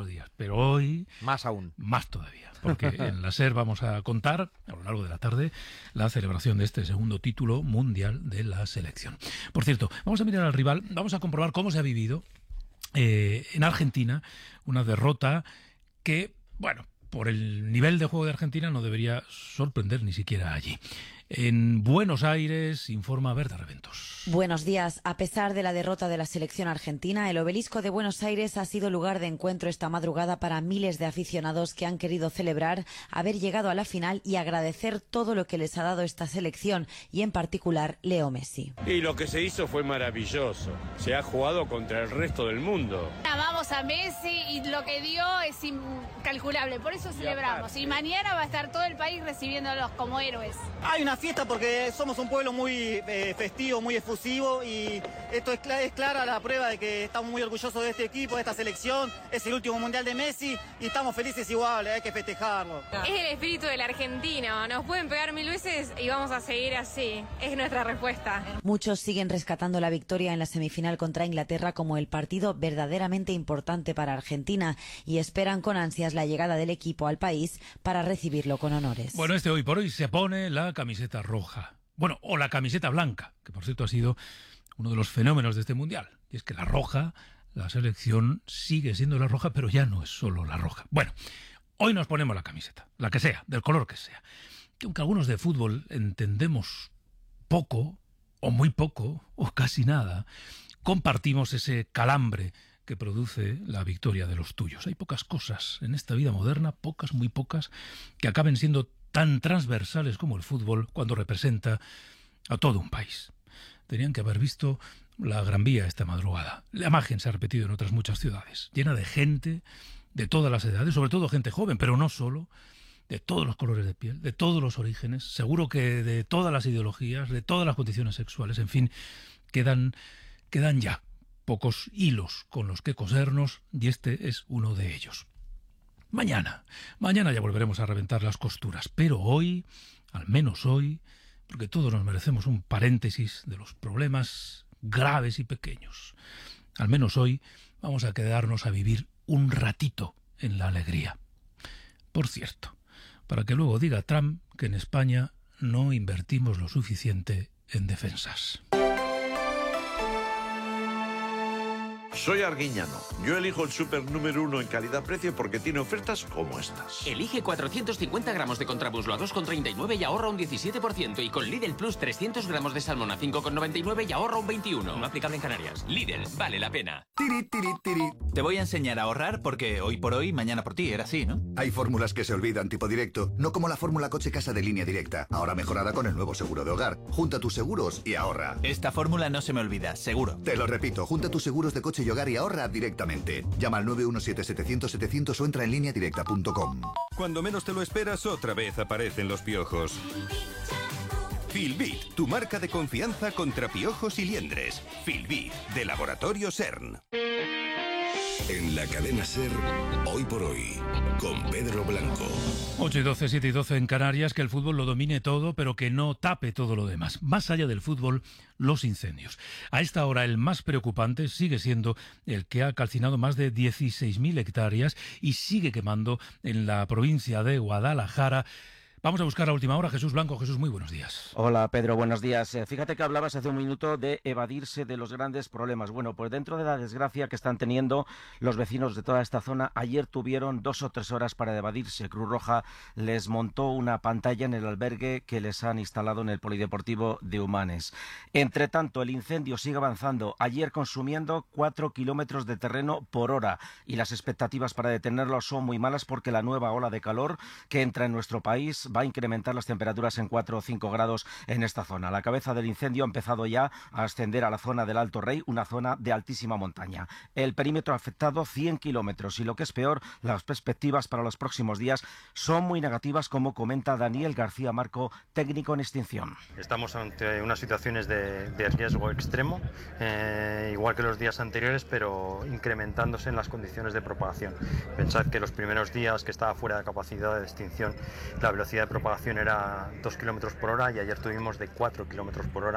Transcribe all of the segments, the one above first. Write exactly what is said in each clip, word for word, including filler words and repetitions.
los días, pero hoy más aún, más todavía, porque en la SER vamos a contar a lo largo de la tarde la celebración de este segundo título mundial de la selección. Por cierto, vamos a mirar al rival, vamos a comprobar cómo se ha vivido eh, en Argentina una derrota que, bueno, por el nivel de juego de Argentina no debería sorprender ni siquiera allí. En Buenos Aires, informa Berta Reventos. Buenos días. A pesar de la derrota de la selección argentina, el obelisco de Buenos Aires ha sido lugar de encuentro esta madrugada para miles de aficionados que han querido celebrar haber llegado a la final y agradecer todo lo que les ha dado esta selección y en particular Leo Messi. Y lo que se hizo fue maravilloso. Se ha jugado contra el resto del mundo. Amamos a Messi y lo que dio es incalculable, por eso celebramos. Y mañana va a estar todo el país recibiéndolos como héroes. Hay una fiesta porque somos un pueblo muy eh, festivo, muy efusivo y esto es, cl- es clara la prueba de que estamos muy orgullosos de este equipo, de esta selección. Es el último mundial de Messi y estamos felices igual, hay que festejarlo. Es el espíritu del argentino, nos pueden pegar mil veces y vamos a seguir así, es nuestra respuesta. Muchos siguen rescatando la victoria en la semifinal contra Inglaterra como el partido verdaderamente importante para Argentina y esperan con ansias la llegada del equipo al país para recibirlo con honores. Bueno, este hoy por hoy se pone la camiseta roja. Bueno, o la camiseta blanca, que por cierto ha sido uno de los fenómenos de este mundial. Y es que la roja, la selección sigue siendo la roja, pero ya no es solo la roja. Bueno, hoy nos ponemos la camiseta, la que sea, del color que sea. Que aunque algunos de fútbol entendemos poco, o muy poco, o casi nada, compartimos ese calambre que produce la victoria de los tuyos. Hay pocas cosas en esta vida moderna, pocas, muy pocas, que acaben siendo tan transversales como el fútbol cuando representa a todo un país. Tenían que haber visto la Gran Vía esta madrugada. La imagen se ha repetido en otras muchas ciudades, llena de gente de todas las edades, sobre todo gente joven, pero no solo, de todos los colores de piel, de todos los orígenes, seguro que de todas las ideologías, de todas las condiciones sexuales, en fin, quedan, quedan ya pocos hilos con los que cosernos y este es uno de ellos. Mañana, mañana ya volveremos a reventar las costuras, pero hoy, al menos hoy, porque todos nos merecemos un paréntesis de los problemas graves y pequeños, al menos hoy vamos a quedarnos a vivir un ratito en la alegría. Por cierto, para que luego diga Trump que en España no invertimos lo suficiente en defensas. Soy Arguiñano. Yo elijo el súper número uno en calidad-precio porque tiene ofertas como estas. Elige cuatrocientos cincuenta gramos de contramuslo a dos con treinta y nueve y ahorra un diecisiete por ciento. Y con Lidl Plus trescientos gramos de salmón a cinco con noventa y nueve y ahorra un veintiuno por ciento. No aplicable en Canarias. Lidl, vale la pena. Tiri, tiri, tiri. Te voy a enseñar a ahorrar porque hoy por hoy, mañana por ti. Era así, ¿no? Hay fórmulas que se olvidan, tipo directo. No como la fórmula coche casa de Línea Directa. Ahora mejorada con el nuevo seguro de hogar. Junta tus seguros y ahorra. Esta fórmula no se me olvida, seguro. Te lo repito. Junta tus seguros de coche y hogar y ahorra directamente. Llama al nueve uno siete setecientos setecientos o entra en línea directa punto com. Cuando menos te lo esperas, otra vez aparecen los piojos. Filbit, tu marca de confianza contra piojos y liendres. Filbit, de Laboratorio CERN. En la cadena SER, hoy por hoy, con Pedro Blanco. ocho y doce, siete y doce en Canarias, que el fútbol lo domine todo, pero que no tape todo lo demás. Más allá del fútbol, los incendios. A esta hora el más preocupante sigue siendo el que ha calcinado más de dieciséis mil hectáreas y sigue quemando en la provincia de Guadalajara. Vamos a buscar a última hora. Jesús Blanco. Jesús, muy buenos días. Hola, Pedro, buenos días. Eh, fíjate que hablabas hace un minuto de evadirse de los grandes problemas. Bueno, pues dentro de la desgracia que están teniendo los vecinos de toda esta zona, ayer tuvieron dos o tres horas para evadirse. Cruz Roja les montó una pantalla en el albergue que les han instalado en el Polideportivo de Humanes. Entre tanto, el incendio sigue avanzando, ayer consumiendo cuatro kilómetros de terreno por hora, y las expectativas para detenerlo son muy malas porque la nueva ola de calor que entra en nuestro país va a incrementar las temperaturas en cuatro o cinco grados en esta zona. La cabeza del incendio ha empezado ya a ascender a la zona del Alto Rey, una zona de altísima montaña. El perímetro ha afectado cien kilómetros y, lo que es peor, las perspectivas para los próximos días son muy negativas, como comenta Daniel García Marco, técnico en extinción. Estamos ante unas situaciones de, de riesgo extremo, eh, igual que los días anteriores, pero incrementándose en las condiciones de propagación. Pensad que los primeros días que estaba fuera de capacidad de extinción, la velocidad de propagación era dos kilómetros por hora y ayer tuvimos de cuatro kilómetros por hora.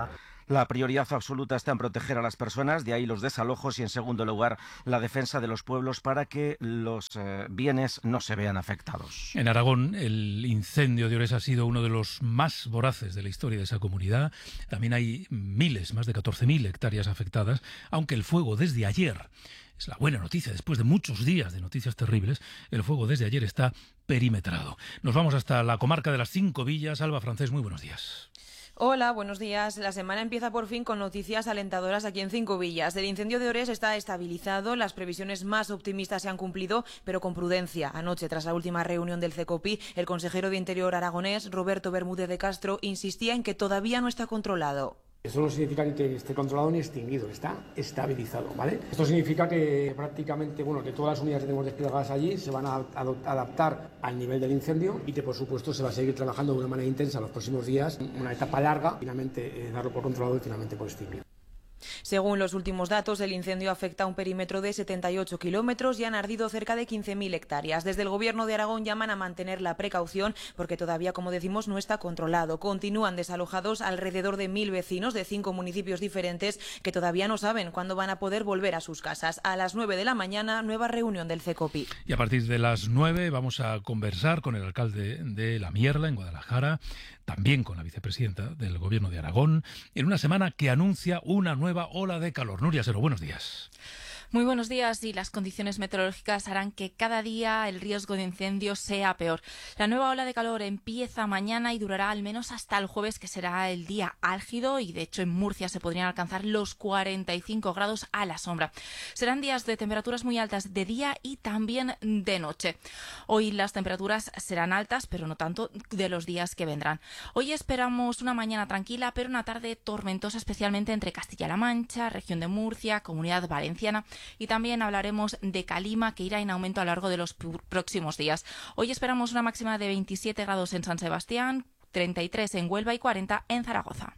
La prioridad absoluta está en proteger a las personas, de ahí los desalojos y, en segundo lugar, la defensa de los pueblos para que los eh, bienes no se vean afectados. En Aragón, el incendio de Ores ha sido uno de los más voraces de la historia de esa comunidad. También hay miles, más de catorce mil hectáreas afectadas, aunque el fuego desde ayer... Es la buena noticia, después de muchos días de noticias terribles, el fuego desde ayer está perimetrado. Nos vamos hasta la comarca de las Cinco Villas. Alba Francés, muy buenos días. Hola, buenos días. La semana empieza por fin con noticias alentadoras aquí en Cinco Villas. El incendio de Ores está estabilizado, las previsiones más optimistas se han cumplido, pero con prudencia. Anoche, tras la última reunión del CECOPI, el consejero de Interior aragonés, Roberto Bermúdez de Castro, insistía en que todavía no está controlado. Eso no significa ni que esté controlado ni extinguido, está estabilizado, ¿vale? Esto significa que prácticamente, bueno, que todas las unidades que tenemos desplegadas allí se van a adaptar al nivel del incendio y que, por supuesto, se va a seguir trabajando de una manera intensa los próximos días, una etapa larga, finalmente eh, darlo por controlado y finalmente por extinguir. Según los últimos datos, el incendio afecta a un perímetro de setenta y ocho kilómetros y han ardido cerca de quince mil hectáreas. Desde el Gobierno de Aragón llaman a mantener la precaución porque todavía, como decimos, no está controlado. Continúan desalojados alrededor de mil vecinos de cinco municipios diferentes que todavía no saben cuándo van a poder volver a sus casas. A las nueve de la mañana, nueva reunión del CECOPI. Y a partir de las nueve vamos a conversar con el alcalde de La Mierla, en Guadalajara, también con la vicepresidenta del Gobierno de Aragón, en una semana que anuncia una nueva ola de calor. Nuria Sero, buenos días. Muy buenos días. Y las condiciones meteorológicas harán que cada día el riesgo de incendio sea peor. La nueva ola de calor empieza mañana y durará al menos hasta el jueves, que será el día álgido, y de hecho en Murcia se podrían alcanzar los cuarenta y cinco grados a la sombra. Serán días de temperaturas muy altas de día y también de noche. Hoy las temperaturas serán altas, pero no tanto de los días que vendrán. Hoy esperamos una mañana tranquila, pero una tarde tormentosa, especialmente entre Castilla-La Mancha, región de Murcia, Comunidad Valenciana. Y también hablaremos de calima, que irá en aumento a lo largo de los próximos días. Hoy esperamos una máxima de veintisiete grados en San Sebastián, treinta y tres en Huelva y cuarenta en Zaragoza.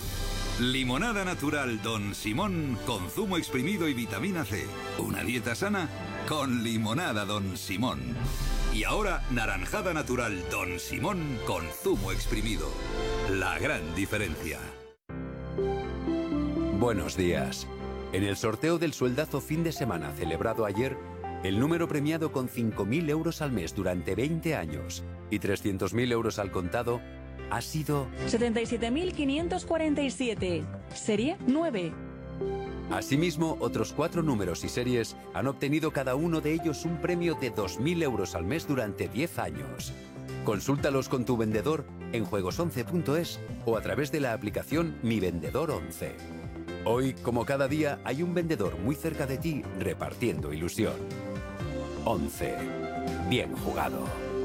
Limonada natural Don Simón con zumo exprimido y vitamina C. Una dieta sana con limonada Don Simón. Y ahora naranjada natural Don Simón con zumo exprimido. La gran diferencia. Buenos días. En el sorteo del sueldazo fin de semana celebrado ayer, el número premiado con cinco mil euros al mes durante veinte años y trescientos mil euros al contado ha sido setenta y siete mil quinientos cuarenta y siete, serie nueve. Asimismo, otros cuatro números y series han obtenido cada uno de ellos un premio de dos mil euros al mes durante diez años. Consúltalos con tu vendedor en juegos once punto es o a través de la aplicación Mi Vendedor once. Hoy, como cada día, hay un vendedor muy cerca de ti repartiendo ilusión. once. Bien jugado.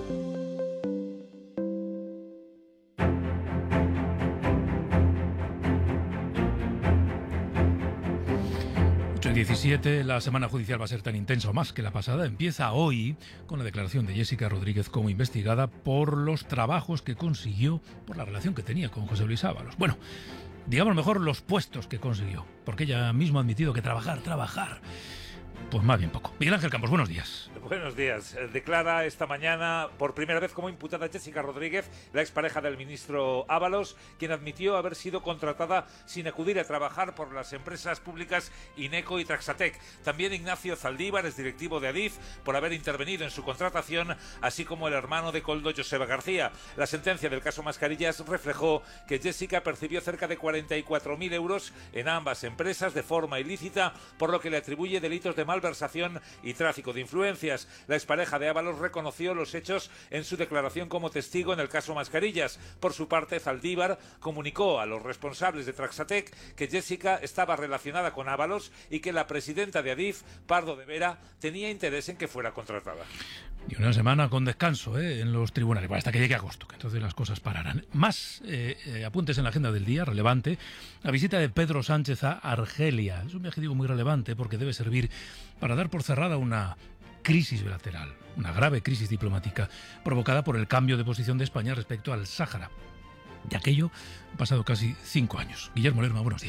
ocho y diecisiete, la semana judicial va a ser tan intensa o más que la pasada. Empieza hoy con la declaración de Jessica Rodríguez como investigada por los trabajos que consiguió, por la relación que tenía con José Luis Ábalos. Bueno, digamos mejor los puestos que consiguió, porque ella misma ha admitido que trabajar, trabajar, pues más bien poco. Miguel Ángel Campos, buenos días. Buenos días. Declara esta mañana por primera vez como imputada Jessica Rodríguez, la expareja del ministro Ábalos, quien admitió haber sido contratada sin acudir a trabajar por las empresas públicas Ineco y Traxatec. También Ignacio Zaldívar es directivo de Adif por haber intervenido en su contratación, así como el hermano de Koldo, Joseba García. La sentencia del caso Mascarillas reflejó que Jessica percibió cerca de cuarenta y cuatro mil euros en ambas empresas de forma ilícita, por lo que le atribuye delitos de malversación y tráfico de influencias. La expareja de Ábalos reconoció los hechos en su declaración como testigo en el caso Mascarillas. Por su parte, Zaldívar comunicó a los responsables de Traxatec que Jessica estaba relacionada con Ábalos y que la presidenta de Adif, Pardo de Vera, tenía interés en que fuera contratada. Y una semana con descanso ¿eh? en los tribunales, bueno, hasta que llegue agosto, que entonces las cosas pararán. Más eh, eh, apuntes en la agenda del día, relevante, la visita de Pedro Sánchez a Argelia. Es un viaje, digo, muy relevante porque debe servir para dar por cerrada una crisis bilateral, una grave crisis diplomática provocada por el cambio de posición de España respecto al Sáhara. De aquello han pasado casi cinco años. Guillermo Lerma, buenos días.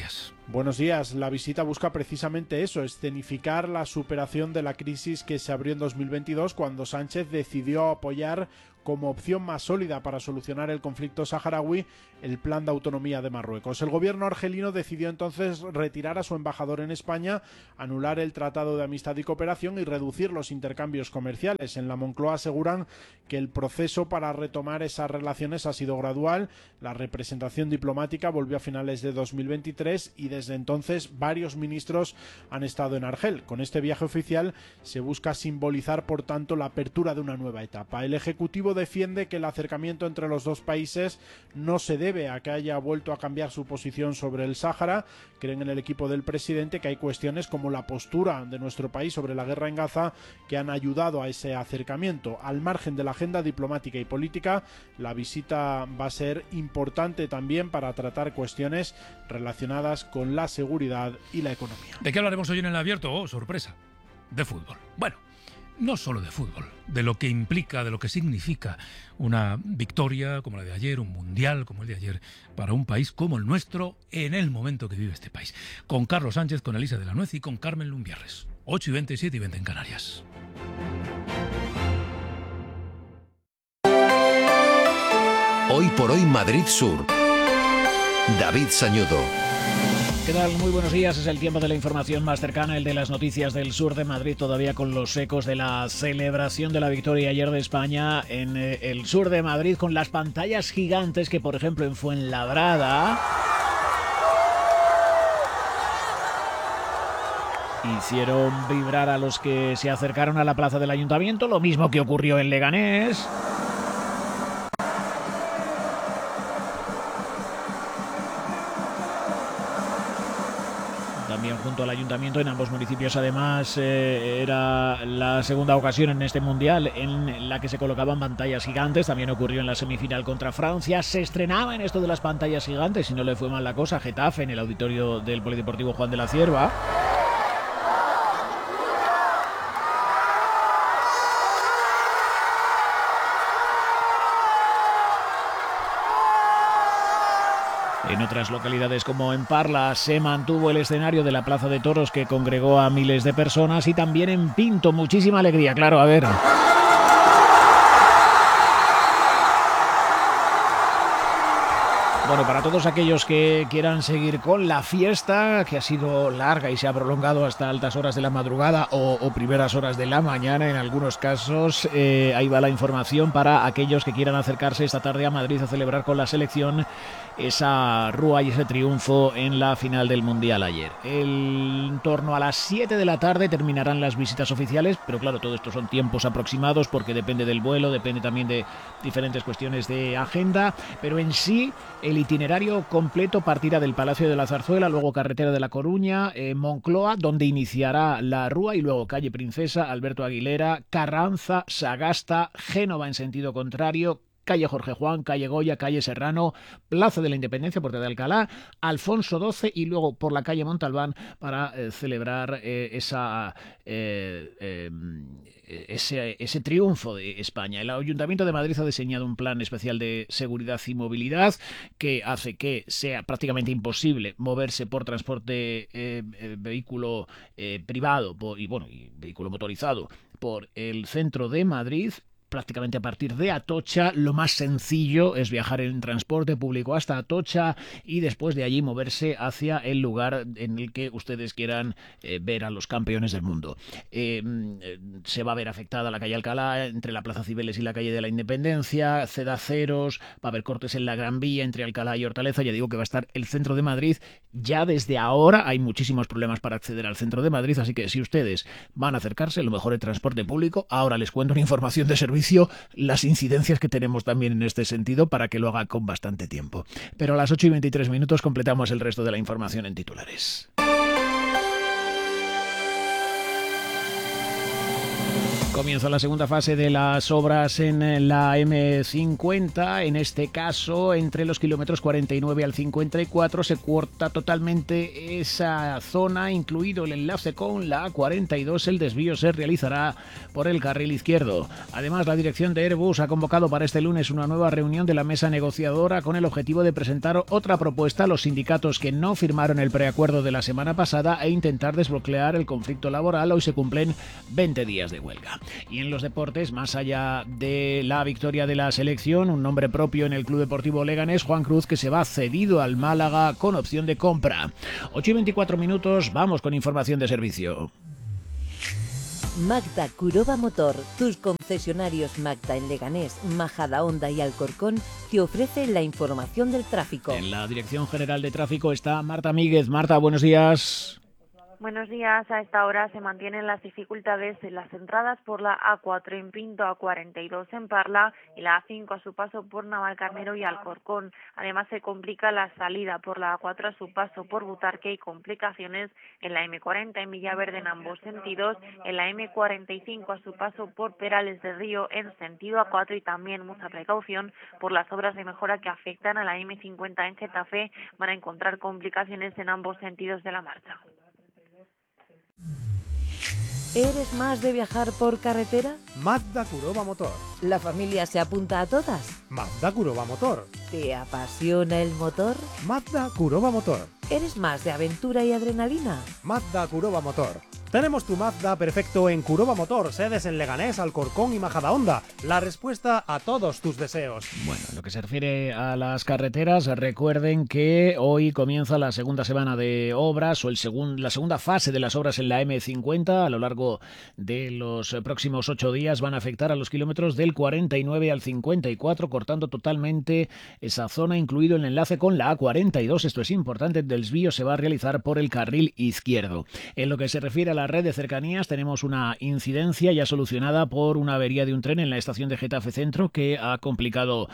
Buenos días. La visita busca precisamente eso, escenificar la superación de la crisis que se abrió en dos mil veintidós cuando Sánchez decidió apoyar como opción más sólida para solucionar el conflicto saharaui el plan de autonomía de Marruecos. El gobierno argelino decidió entonces retirar a su embajador en España, anular el Tratado de Amistad y Cooperación y reducir los intercambios comerciales. En la Moncloa aseguran que el proceso para retomar esas relaciones ha sido gradual. La representación diplomática volvió a finales de dos mil veintitrés y desde entonces varios ministros han estado en Argel. Con este viaje oficial se busca simbolizar, por tanto, la apertura de una nueva etapa. El Ejecutivo defiende que el acercamiento entre los dos países no se debe a que haya vuelto a cambiar su posición sobre el Sáhara. Creen en el equipo del presidente que hay cuestiones como la postura de nuestro país sobre la guerra en Gaza que han ayudado a ese acercamiento. Al margen de la agenda diplomática y política, la visita va a ser importante también para tratar cuestiones relacionadas con la seguridad y la economía. ¿De qué hablaremos hoy en El Abierto? Oh, sorpresa, de fútbol. Bueno, no solo de fútbol, de lo que implica, de lo que significa una victoria como la de ayer, un mundial como el de ayer, para un país como el nuestro en el momento que vive este país. Con Carlos Sánchez, con Elisa de la Nuez y con Carmen Lumbierres. ocho y veinte, siete y veinte en Canarias. Hoy por hoy Madrid Sur. David Sañudo. ¿Qué tal? Muy buenos días. Es el tiempo de la información más cercana, el de las noticias del sur de Madrid, todavía con los ecos de la celebración de la victoria ayer de España en eh, el sur de Madrid, con las pantallas gigantes que, por ejemplo, en Fuenlabrada hicieron vibrar a los que se acercaron a la plaza del Ayuntamiento, lo mismo que ocurrió en Leganés. También junto al Ayuntamiento, en ambos municipios además eh, era la segunda ocasión en este Mundial en la que se colocaban pantallas gigantes. También ocurrió en la semifinal contra Francia. Se estrenaba en esto de las pantallas gigantes, y no le fue mal la cosa, Getafe, en el auditorio del Polideportivo Juan de la Cierva. En otras localidades, como en Parla, se mantuvo el escenario de la Plaza de Toros, que congregó a miles de personas, y también en Pinto, muchísima alegría, claro, a ver. Bueno, para todos aquellos que quieran seguir con la fiesta, que ha sido larga y se ha prolongado hasta altas horas de la madrugada o, o primeras horas de la mañana en algunos casos, eh, ahí va la información para aquellos que quieran acercarse esta tarde a Madrid a celebrar con la selección esa rúa y ese triunfo en la final del Mundial ayer. El, en torno a las siete de la tarde terminarán las visitas oficiales, pero claro, todo esto son tiempos aproximados porque depende del vuelo, depende también de diferentes cuestiones de agenda, pero en sí el itinerario completo partirá del Palacio de la Zarzuela, luego carretera de La Coruña, eh, Moncloa, donde iniciará la rúa, y luego calle Princesa, Alberto Aguilera, Carranza, Sagasta, Génova en sentido contrario, calle Jorge Juan, calle Goya, calle Serrano, Plaza de la Independencia, Puerta de Alcalá, Alfonso doce y luego por la calle Montalbán para eh, celebrar eh, esa, eh, eh, ese, ese triunfo de España. El Ayuntamiento de Madrid ha diseñado un plan especial de seguridad y movilidad que hace que sea prácticamente imposible moverse por transporte eh, eh, vehículo eh, privado por, y bueno y vehículo motorizado por el centro de Madrid. Prácticamente a partir de Atocha, lo más sencillo es viajar en transporte público hasta Atocha y después de allí moverse hacia el lugar en el que ustedes quieran eh, ver a los campeones del mundo. Eh, se va a ver afectada la calle Alcalá entre la Plaza Cibeles y la calle de la Independencia, Cedaceros, va a haber cortes en la Gran Vía entre Alcalá y Hortaleza. Ya digo que va a estar el centro de Madrid. Ya desde ahora hay muchísimos problemas para acceder al centro de Madrid, así que si ustedes van a acercarse, lo mejor es transporte público. Ahora les cuento una información de servicio, las incidencias que tenemos también en este sentido, para que lo haga con bastante tiempo. Pero a las ocho y veintitrés minutos completamos el resto de la información en titulares. Comienza la segunda fase de las obras en la eme cincuenta. En este caso, entre los kilómetros cuarenta y nueve al cincuenta y cuatro se corta totalmente esa zona, incluido el enlace con la A cuarenta y dos. El desvío se realizará por el carril izquierdo. Además, la dirección de Airbus ha convocado para este lunes una nueva reunión de la mesa negociadora con el objetivo de presentar otra propuesta a los sindicatos que no firmaron el preacuerdo de la semana pasada e intentar desbloquear el conflicto laboral. Hoy se cumplen veinte días de huelga. Y en los deportes, más allá de la victoria de la selección, un nombre propio en el Club Deportivo Leganés, Juan Cruz, que se va cedido al Málaga con opción de compra. ocho y veinticuatro minutos, vamos con información de servicio. Magda Kuroba Motor, tus concesionarios Magda en Leganés, Majadahonda y Alcorcón, te ofrecen la información del tráfico. En la Dirección General de Tráfico está Marta Míguez. Marta, buenos días. Buenos días. A esta hora se mantienen las dificultades en las entradas por la A cuatro en Pinto, A cuarenta y dos en Parla y la A cinco a su paso por Navalcarnero y Alcorcón. Además, se complica la salida por la A cuatro a su paso por Butarque y complicaciones en la eme cuarenta en Villaverde en ambos sentidos, en la eme cuarenta y cinco a su paso por Perales de Río en sentido A cuatro y también mucha precaución por las obras de mejora que afectan a la eme cincuenta en Getafe. Van a encontrar complicaciones en ambos sentidos de la marcha. ¿Eres más de viajar por carretera? Magda Kuroba Motor. ¿La familia se apunta a todas? Magda Kuroba Motor. ¿Te apasiona el motor? Magda Kuroba Motor. ¿Eres más de aventura y adrenalina? Magda Kuroba Motor. Tenemos tu Mazda perfecto en Kuroba Motor, sedes en Leganés, Alcorcón y Majadahonda. La respuesta a todos tus deseos. Bueno, en lo que se refiere a las carreteras, recuerden que hoy comienza la segunda semana de obras o el segun, la segunda fase de las obras en la eme cincuenta. A lo largo de los próximos ocho días van a afectar a los kilómetros del cuarenta y nueve al cincuenta y cuatro, cortando totalmente esa zona, incluido el enlace con la A cuarenta y dos. Esto es importante, el desvío se va a realizar por el carril izquierdo. En lo que se refiere a la red de cercanías, tenemos una incidencia ya solucionada por una avería de un tren en la estación de Getafe Centro que ha complicado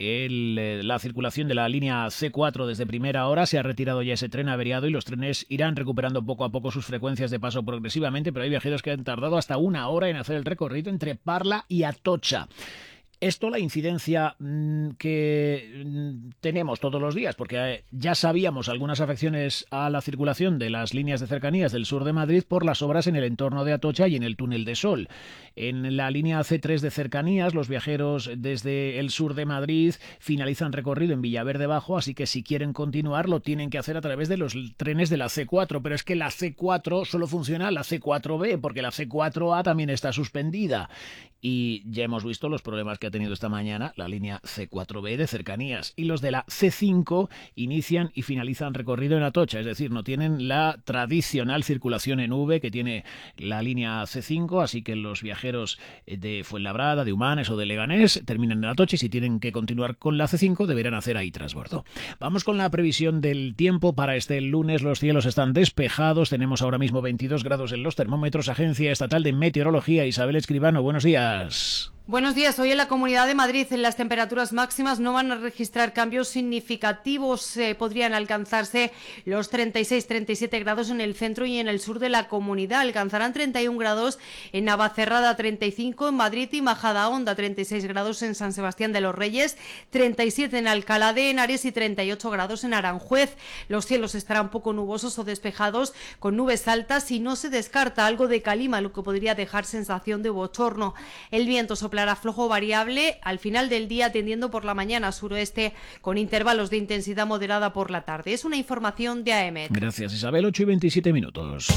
el, la circulación de la línea ce cuatro desde primera hora. Se ha retirado ya ese tren averiado y los trenes irán recuperando poco a poco sus frecuencias de paso progresivamente, pero hay viajeros que han tardado hasta una hora en hacer el recorrido entre Parla y Atocha. Esto, la incidencia mmm, que mmm, tenemos todos los días, porque eh, ya sabíamos algunas afecciones a la circulación de las líneas de cercanías del sur de Madrid por las obras en el entorno de Atocha y en el túnel de Sol. En la línea ce tres de cercanías, los viajeros desde el sur de Madrid finalizan recorrido en Villaverde Bajo, así que si quieren continuar lo tienen que hacer a través de los trenes de la ce cuatro, pero es que la ce cuatro solo funciona la ce cuatro be, porque la ce cuatro a también está suspendida. Y ya hemos visto los problemas que ha tenido esta mañana la línea ce cuatro be de cercanías. Y los de la ce cinco inician y finalizan recorrido en Atocha, es decir, no tienen la tradicional circulación en V que tiene la línea ce cinco, así que los viajeros de Fuenlabrada, de Humanes o de Leganés terminan en Atocha y si tienen que continuar con la ce cinco deberán hacer ahí transbordo. Vamos con la previsión del tiempo para este lunes. Los cielos están despejados, tenemos ahora mismo veintidós grados en los termómetros. Agencia Estatal de Meteorología, Isabel Escribano, buenos días. Buenos días. Hoy en la Comunidad de Madrid en las temperaturas máximas no van a registrar cambios significativos. Eh, podrían alcanzarse los treinta y seis treinta y siete grados en el centro y en el sur de la comunidad. Alcanzarán treinta y un grados en Navacerrada, treinta y cinco en Madrid y Majadahonda, treinta y seis grados en San Sebastián de los Reyes, treinta y siete en Alcalá de Henares y treinta y ocho grados en Aranjuez. Los cielos estarán poco nubosos o despejados con nubes altas y no se descarta algo de calima, lo que podría dejar sensación de bochorno. El viento soplará flojo variable al final del día, tendiendo por la mañana suroeste con intervalos de intensidad moderada por la tarde. Es una información de A E M E T. Gracias, Isabel. ocho y veintisiete minutos.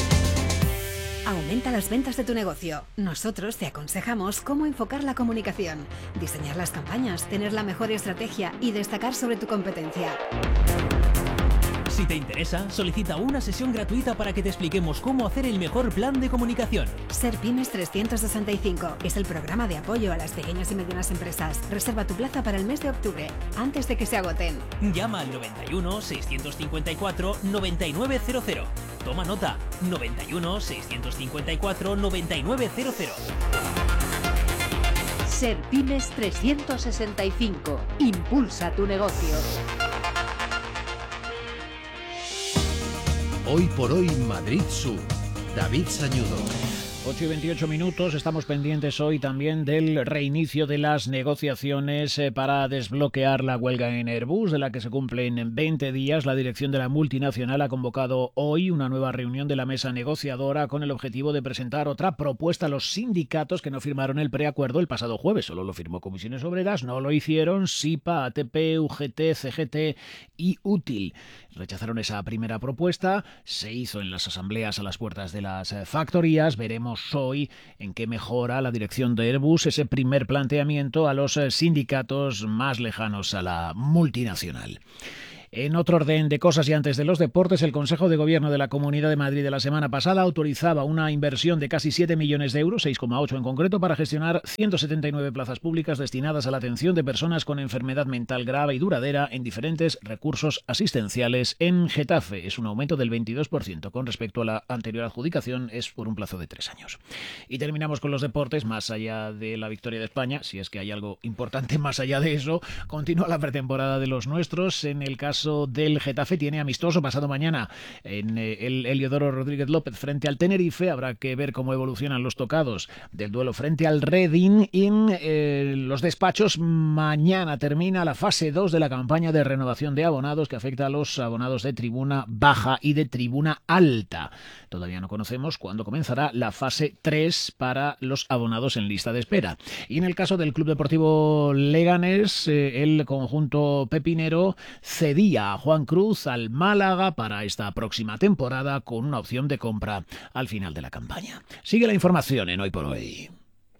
Aumenta las ventas de tu negocio. Nosotros te aconsejamos cómo enfocar la comunicación, diseñar las campañas, tener la mejor estrategia y destacar sobre tu competencia. Si te interesa, solicita una sesión gratuita para que te expliquemos cómo hacer el mejor plan de comunicación. SERPymes trescientos sesenta y cinco es el programa de apoyo a las pequeñas y medianas empresas. Reserva tu plaza para el mes de octubre, antes de que se agoten. Llama al noventa y uno, seiscientos cincuenta y cuatro, noventa y nueve cero cero. Toma nota, noventa y uno, seiscientos cincuenta y cuatro, noventa y nueve cero cero. SERPymes trescientos sesenta y cinco. Impulsa tu negocio. Hoy por hoy Madrid Sur. David Sañudo. ocho y veintiocho minutos, estamos pendientes hoy también del reinicio de las negociaciones para desbloquear la huelga en Airbus, de la que se cumplen veinte días. La dirección de la multinacional ha convocado hoy una nueva reunión de la mesa negociadora con el objetivo de presentar otra propuesta a los sindicatos que no firmaron el preacuerdo el pasado jueves. Solo lo firmó Comisiones Obreras, no lo hicieron SIPA, A T P, U G T, C G T y Útil. Rechazaron esa primera propuesta, se hizo en las asambleas a las puertas de las factorías. Veremos hoy en qué mejora la dirección de Airbus ese primer planteamiento a los sindicatos más lejanos a la multinacional. En otro orden de cosas y antes de los deportes, el Consejo de Gobierno de la Comunidad de Madrid de la semana pasada autorizaba una inversión de casi siete millones de euros, seis coma ocho en concreto, para gestionar ciento setenta y nueve plazas públicas destinadas a la atención de personas con enfermedad mental grave y duradera en diferentes recursos asistenciales en Getafe. Es un aumento del veintidós por ciento con respecto a la anterior adjudicación, es por un plazo de tres años. Y terminamos con los deportes. Más allá de la victoria de España, si es que hay algo importante más allá de eso, continúa la pretemporada de los nuestros. En el caso del Getafe tiene amistoso pasado mañana en el Heliodoro Rodríguez López frente al Tenerife. Habrá que ver cómo evolucionan los tocados del duelo frente al Reading. En eh, los despachos, mañana termina la fase dos de la campaña de renovación de abonados que afecta a los abonados de tribuna baja y de tribuna alta. Todavía no conocemos cuándo comenzará la fase tres para los abonados en lista de espera. Y en el caso del Club Deportivo Leganés, eh, el conjunto pepinero cedía a Juan Cruz al Málaga para esta próxima temporada con una opción de compra al final de la campaña. Sigue la información en Hoy por Hoy.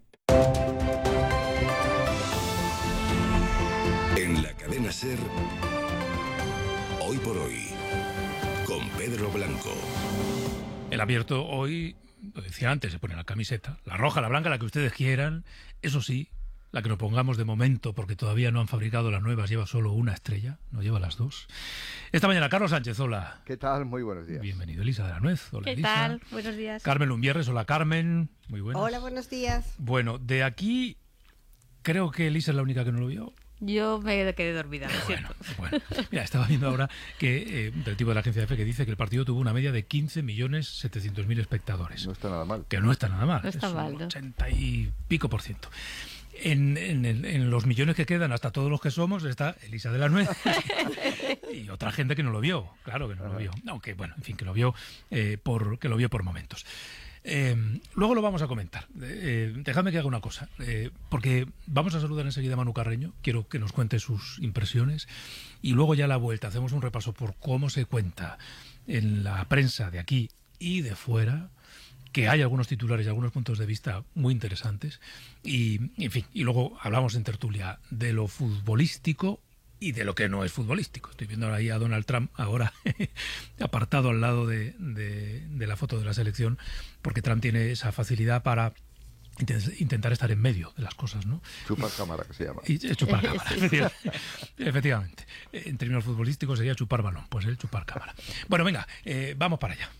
En la cadena SER, Hoy por Hoy, con Pedro Blanco. El Abierto hoy, lo decía antes, se pone la camiseta, la roja, la blanca, la que ustedes quieran, eso sí, la que nos pongamos de momento, porque todavía no han fabricado las nuevas, lleva solo una estrella, no lleva las dos. Esta mañana, Carlos Sánchez, hola. ¿Qué tal? Muy buenos días. Bienvenido, Elisa de la Nuez. Hola, ¿Qué Elisa. tal? Buenos días. Carmen Lumbierres, hola, Carmen. Muy buenas. Hola, buenos días. Bueno, de aquí, creo que Elisa es la única que no lo vio. Yo me quedé dormida, lo Bueno, siento. bueno. Mira, estaba viendo ahora que eh, del tipo de la agencia F que dice que el partido tuvo una media de quince millones setecientos mil espectadores. No está nada mal. Que no está nada mal. No está es mal, un ¿no? ochenta y pico por ciento. En, en, en, en los millones que quedan, hasta todos los que somos, está Elisa de la Nuez y otra gente que no lo vio. Claro que no lo vio. Aunque, bueno, en fin, que lo vio, eh, por, que lo vio por momentos. Eh, luego lo vamos a comentar. Eh, dejadme que haga una cosa, eh, porque vamos a saludar enseguida a Manu Carreño. Quiero que nos cuente sus impresiones y luego ya a la vuelta hacemos un repaso por cómo se cuenta en la prensa de aquí y de fuera, que hay algunos titulares y algunos puntos de vista muy interesantes y, en fin, y luego hablamos en tertulia de lo futbolístico y de lo que no es futbolístico. Estoy viendo ahí a Donald Trump ahora apartado al lado de, de, de la foto de la selección, porque Trump tiene esa facilidad para intentar estar en medio de las cosas, ¿no? Chupar cámara, que se llama. Y, eh, chupar cámara, efectivamente. efectivamente. En términos futbolísticos sería chupar balón, pues él chupar cámara. Bueno, venga, eh, vamos para allá.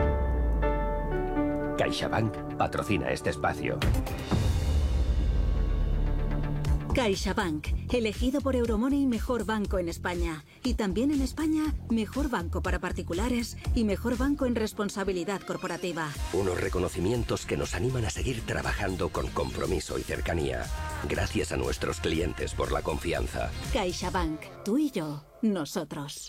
CaixaBank patrocina este espacio. CaixaBank, elegido por Euromoney mejor banco en España. Y también en España, mejor banco para particulares y mejor banco en responsabilidad corporativa. Unos reconocimientos que nos animan a seguir trabajando con compromiso y cercanía. Gracias a nuestros clientes por la confianza. CaixaBank, tú y yo, nosotros.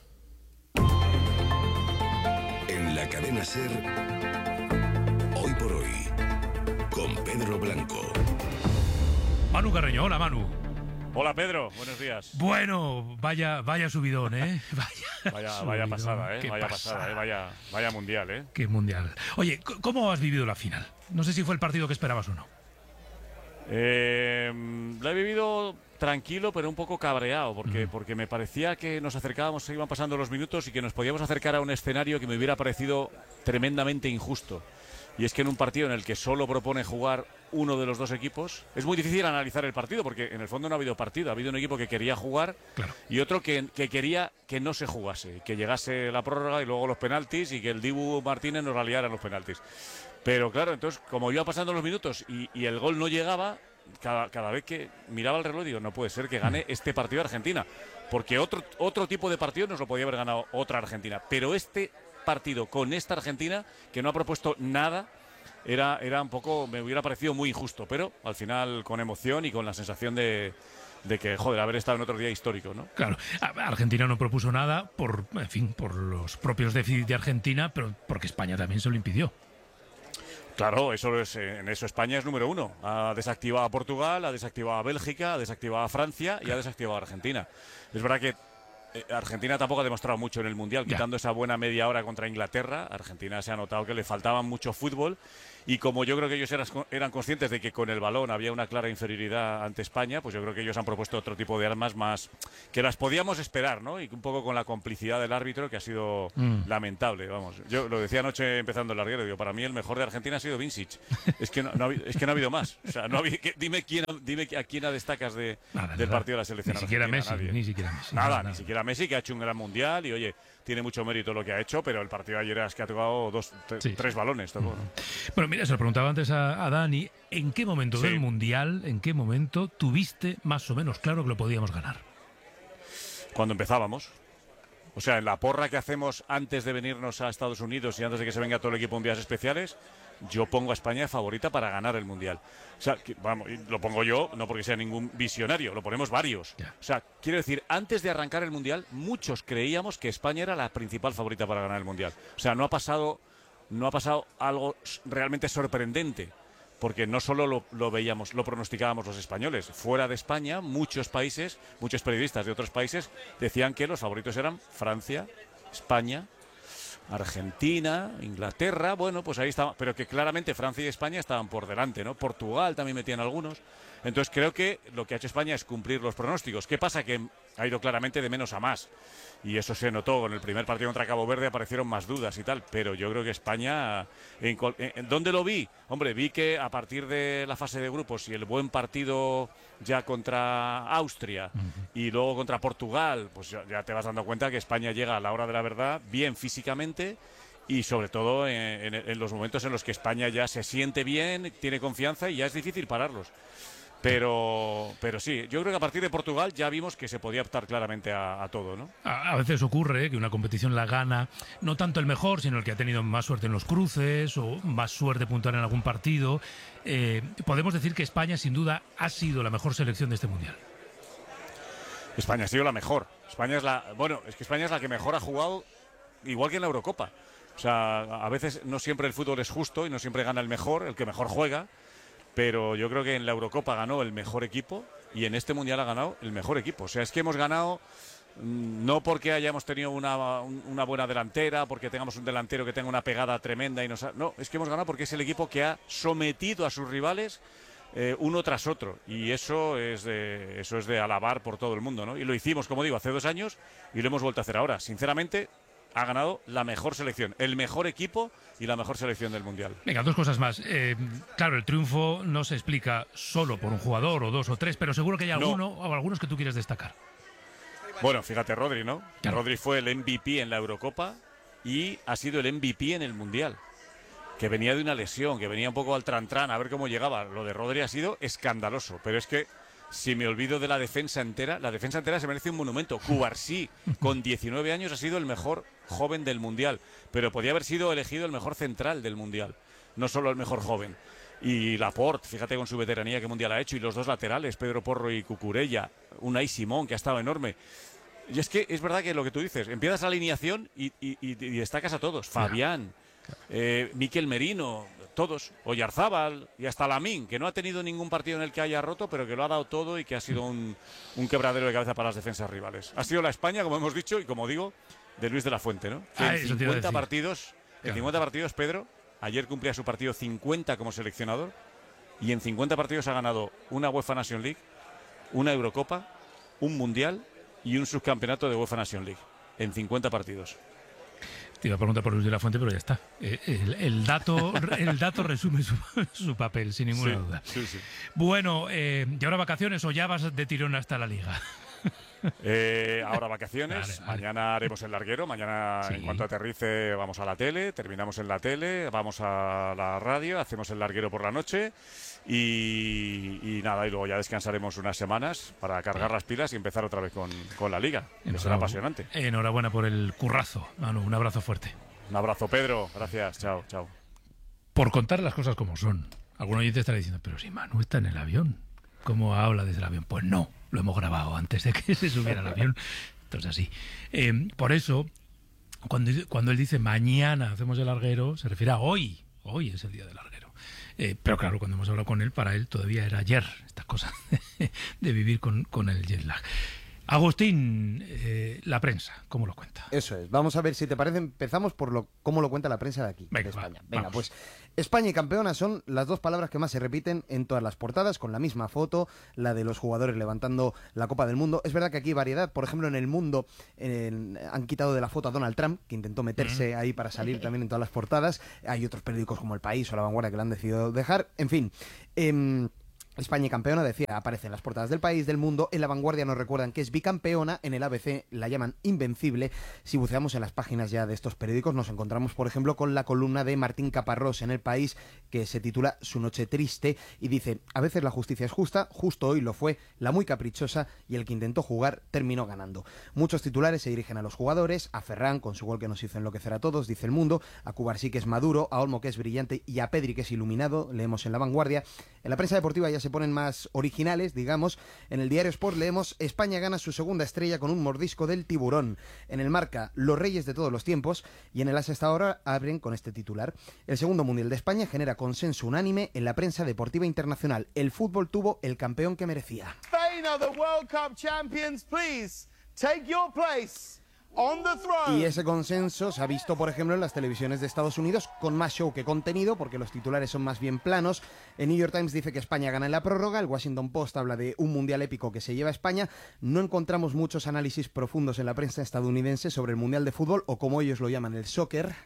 En la cadena SER, Hoy por Hoy, con Pedro Blanco. Manu Carreño, hola Manu. Hola Pedro, buenos días. Bueno, vaya vaya subidón, ¿eh? Vaya, vaya, subidón. vaya pasada, ¿eh? Qué Vaya pasada. pasada, ¿eh? Vaya, vaya mundial, ¿eh? Qué mundial. Oye, ¿cómo has vivido la final? No sé si fue el partido que esperabas o no. Eh, lo he vivido tranquilo, pero un poco cabreado, porque, Mm. porque me parecía que nos acercábamos, se iban pasando los minutos y que nos podíamos acercar a un escenario que me hubiera parecido tremendamente injusto. Y es que en un partido en el que solo propone jugar uno de los dos equipos, es muy difícil analizar el partido, porque en el fondo no ha habido partido. Ha habido un equipo que quería jugar claro. y otro que, que quería que no se jugase, que llegase la prórroga y luego los penaltis y que el Dibu Martínez nos la liara en los penaltis. Pero claro, entonces, como iba pasando los minutos y, y el gol no llegaba, cada, cada vez que miraba el reloj digo, no puede ser que gane este partido Argentina, porque otro, otro tipo de partido nos lo podía haber ganado otra Argentina, pero este partido con esta Argentina, que no ha propuesto nada, era, era un poco, me hubiera parecido muy injusto, pero al final con emoción y con la sensación de, de que, joder, haber estado en otro día histórico, ¿no? Claro, Argentina no propuso nada por, en fin, por los propios déficits de Argentina, pero porque España también se lo impidió. Claro, eso es, en eso España es número uno. Ha desactivado a Portugal, ha desactivado a Bélgica, ha desactivado a Francia y ha desactivado a Argentina. Es verdad que Argentina tampoco ha demostrado mucho en el Mundial, quitando esa buena media hora contra Inglaterra. Argentina se ha notado que le faltaba mucho fútbol y como yo creo que ellos eran, eran conscientes de que con el balón había una clara inferioridad ante España, pues yo creo que ellos han propuesto otro tipo de armas más que las podíamos esperar, ¿no? Y un poco con la complicidad del árbitro, que ha sido mm. lamentable, vamos. Yo lo decía anoche empezando el larguero, digo, para mí el mejor de Argentina ha sido Vincic. Es que no, no, ha, habido, es que no ha habido más. O sea, no ha habido, que, dime quién dime a quién destacas de, nada, del nada. partido de la selección ni siquiera argentina. Messi, Nadie. ni siquiera Messi. Nada, nada, ni nada. siquiera Messi, que ha hecho un gran Mundial y, oye, tiene mucho mérito lo que ha hecho, pero el partido de ayer es que ha tocado dos, tre, sí, tres sí. balones. Tocó, ¿no? Bueno, mira, se lo preguntaba antes a, a Dani, ¿en qué momento sí. del Mundial, en qué momento tuviste más o menos claro que lo podíamos ganar? Cuando empezábamos. O sea, en la porra que hacemos antes de venirnos a Estados Unidos y antes de que se venga todo el equipo en vías especiales, yo pongo a España favorita para ganar el Mundial. O sea, que, vamos, lo pongo yo, no porque sea ningún visionario, lo ponemos varios. Yeah. O sea, quiero decir, antes de arrancar el Mundial, muchos creíamos que España era la principal favorita para ganar el Mundial. O sea, no ha pasado, no ha pasado algo realmente sorprendente, porque no solo lo, lo veíamos, lo pronosticábamos los españoles. Fuera de España, muchos países, muchos periodistas de otros países decían que los favoritos eran Francia, España, Argentina, Inglaterra, bueno, pues ahí estaba, pero que claramente Francia y España estaban por delante, ¿no? Portugal también metían algunos. Entonces creo que lo que ha hecho España es cumplir los pronósticos. ¿Qué pasa? Que ha ido claramente de menos a más. Y eso se notó. En el primer partido contra Cabo Verde aparecieron más dudas y tal. Pero yo creo que España... ¿En, en dónde lo vi? Hombre, vi que a partir de la fase de grupos y el buen partido ya contra Austria uh-huh. y luego contra Portugal, pues ya, ya te vas dando cuenta que España llega a la hora de la verdad bien físicamente y sobre todo en, en, en los momentos en los que España ya se siente bien, tiene confianza y ya es difícil pararlos. Pero, pero sí, yo creo que a partir de Portugal ya vimos que se podía optar claramente a, a todo, ¿no? A, a veces ocurre que una competición la gana no tanto el mejor, sino el que ha tenido más suerte en los cruces o más suerte puntual en algún partido. Eh, podemos decir que España, sin duda, ha sido la mejor selección de este Mundial. España ha sido la mejor. España es la, bueno, es que España es la que mejor ha jugado, igual que en la Eurocopa. O sea, a veces no siempre el fútbol es justo y no siempre gana el mejor, el que mejor juega. Pero yo creo que en la Eurocopa ganó el mejor equipo y en este Mundial ha ganado el mejor equipo. O sea, es que hemos ganado no porque hayamos tenido una, una buena delantera, porque tengamos un delantero que tenga una pegada tremenda y nos ha, no, es que hemos ganado porque es el equipo que ha sometido a sus rivales eh, uno tras otro. Y eso es, de, eso es de alabar por todo el mundo, ¿no? Y lo hicimos, como digo, hace dos años y lo hemos vuelto a hacer ahora. Sinceramente, ha ganado la mejor selección, el mejor equipo y la mejor selección del Mundial. Venga, dos cosas más. Eh, claro, el triunfo no se explica solo por un jugador o dos o tres, pero seguro que hay alguno no. o algunos que tú quieres destacar. Bueno, fíjate, Rodri, ¿no? Claro. Rodri fue el M V P en la Eurocopa y ha sido el M V P en el Mundial. Que venía de una lesión, que venía un poco al tran-tran, a ver cómo llegaba. Lo de Rodri ha sido escandaloso, pero es que si me olvido de la defensa entera, la defensa entera se merece un monumento. Cubarsí, con diecinueve años, ha sido el mejor joven del Mundial, pero podía haber sido elegido el mejor central del Mundial, no solo el mejor joven. Y Laporte, fíjate con su veteranía qué Mundial ha hecho, y los dos laterales, Pedro Porro y Cucurella, Unai Simón, que ha estado enorme. Y es que es verdad que lo que tú dices, empiezas la alineación y, y, y destacas a todos. Fabián, eh, Miquel Merino, todos, Oyarzábal y hasta Lamín, que no ha tenido ningún partido en el que haya roto, pero que lo ha dado todo y que ha sido un, un quebradero de cabeza para las defensas rivales. Ha sido la España, como hemos dicho, y como digo, de Luis de la Fuente, ¿no? Que ah, en cincuenta partidos, en cincuenta partidos, Pedro, ayer cumplía su partido cincuenta como seleccionador y en cincuenta partidos ha ganado una UEFA Nation League, una Eurocopa, un Mundial y un subcampeonato de UEFA Nation League. En cincuenta partidos. Te iba a preguntar por Luis de la Fuente, pero ya está. El, el, dato, el dato resume su, su papel, sin ninguna sí, duda. Sí, sí. Bueno, eh, ¿y ahora vacaciones o ya vas de tirón hasta la Liga? Eh, ahora vacaciones, vale, vale. Mañana haremos el larguero, mañana sí. En cuanto aterrice vamos a la tele, terminamos en la tele, vamos a la radio, hacemos el larguero por la noche y, y nada, y luego ya descansaremos unas semanas para cargar las pilas y empezar otra vez con, con la Liga, que será apasionante. Enhorabuena por el currazo, Manu, un abrazo fuerte. Un abrazo, Pedro, gracias, chao, chao. por contar las cosas como son. Algún oyente estará diciendo, pero si Manu está en el avión, ¿cómo habla desde el avión? Pues no, lo hemos grabado antes de que se subiera al avión. Entonces así. Eh, por eso, cuando, cuando él dice mañana hacemos el larguero, se refiere a hoy. Hoy es el día del larguero. Eh, pero claro, cuando hemos hablado con él, para él todavía era ayer, estas cosas de, de vivir con, con el jet lag. Agustín, eh, la prensa, ¿cómo lo cuenta? Eso es. Vamos a ver si te parece. Empezamos por lo cómo lo cuenta la prensa de aquí, Venga, de España. va, Venga, vamos. pues España y campeona son las dos palabras que más se repiten en todas las portadas, con la misma foto, la de los jugadores levantando la Copa del Mundo. Es verdad que aquí hay variedad. Por ejemplo, en El Mundo en, han quitado de la foto a Donald Trump, que intentó meterse mm. ahí para salir también en todas las portadas. Hay otros periódicos como El País o La Vanguardia que lo han decidido dejar. En fin. Eh, España y campeona, decía, aparece en las portadas del País, del Mundo. En La Vanguardia nos recuerdan que es bicampeona, en el A B C la llaman invencible. Si buceamos en las páginas ya de estos periódicos nos encontramos, por ejemplo, con la columna de Martín Caparrós en El País, que se titula Su noche triste, y dice: a veces la justicia es justa, justo hoy lo fue la muy caprichosa, y el que intentó jugar terminó ganando. Muchos titulares se dirigen a los jugadores, a Ferran con su gol que nos hizo enloquecer a todos, dice El Mundo, a Cubarsí que es maduro, a Olmo que es brillante y a Pedri que es iluminado, leemos en La Vanguardia. En la prensa deportiva ya se ponen más originales, digamos. En el Diario Sport leemos: España gana su segunda estrella con un mordisco del tiburón. En el Marca, los reyes de todos los tiempos. Y en el As hasta ahora abren con este titular: el segundo Mundial de España genera consenso unánime en la prensa deportiva internacional. El fútbol tuvo el campeón que merecía. Spain are the World Cup champions, please take your place. Y ese consenso se ha visto, por ejemplo, en las televisiones de Estados Unidos, con más show que contenido, porque los titulares son más bien planos. El New York Times dice que España gana en la prórroga, el Washington Post habla de un mundial épico que se lleva a España. No encontramos muchos análisis profundos en la prensa estadounidense sobre el mundial de fútbol, o como ellos lo llaman, el soccer.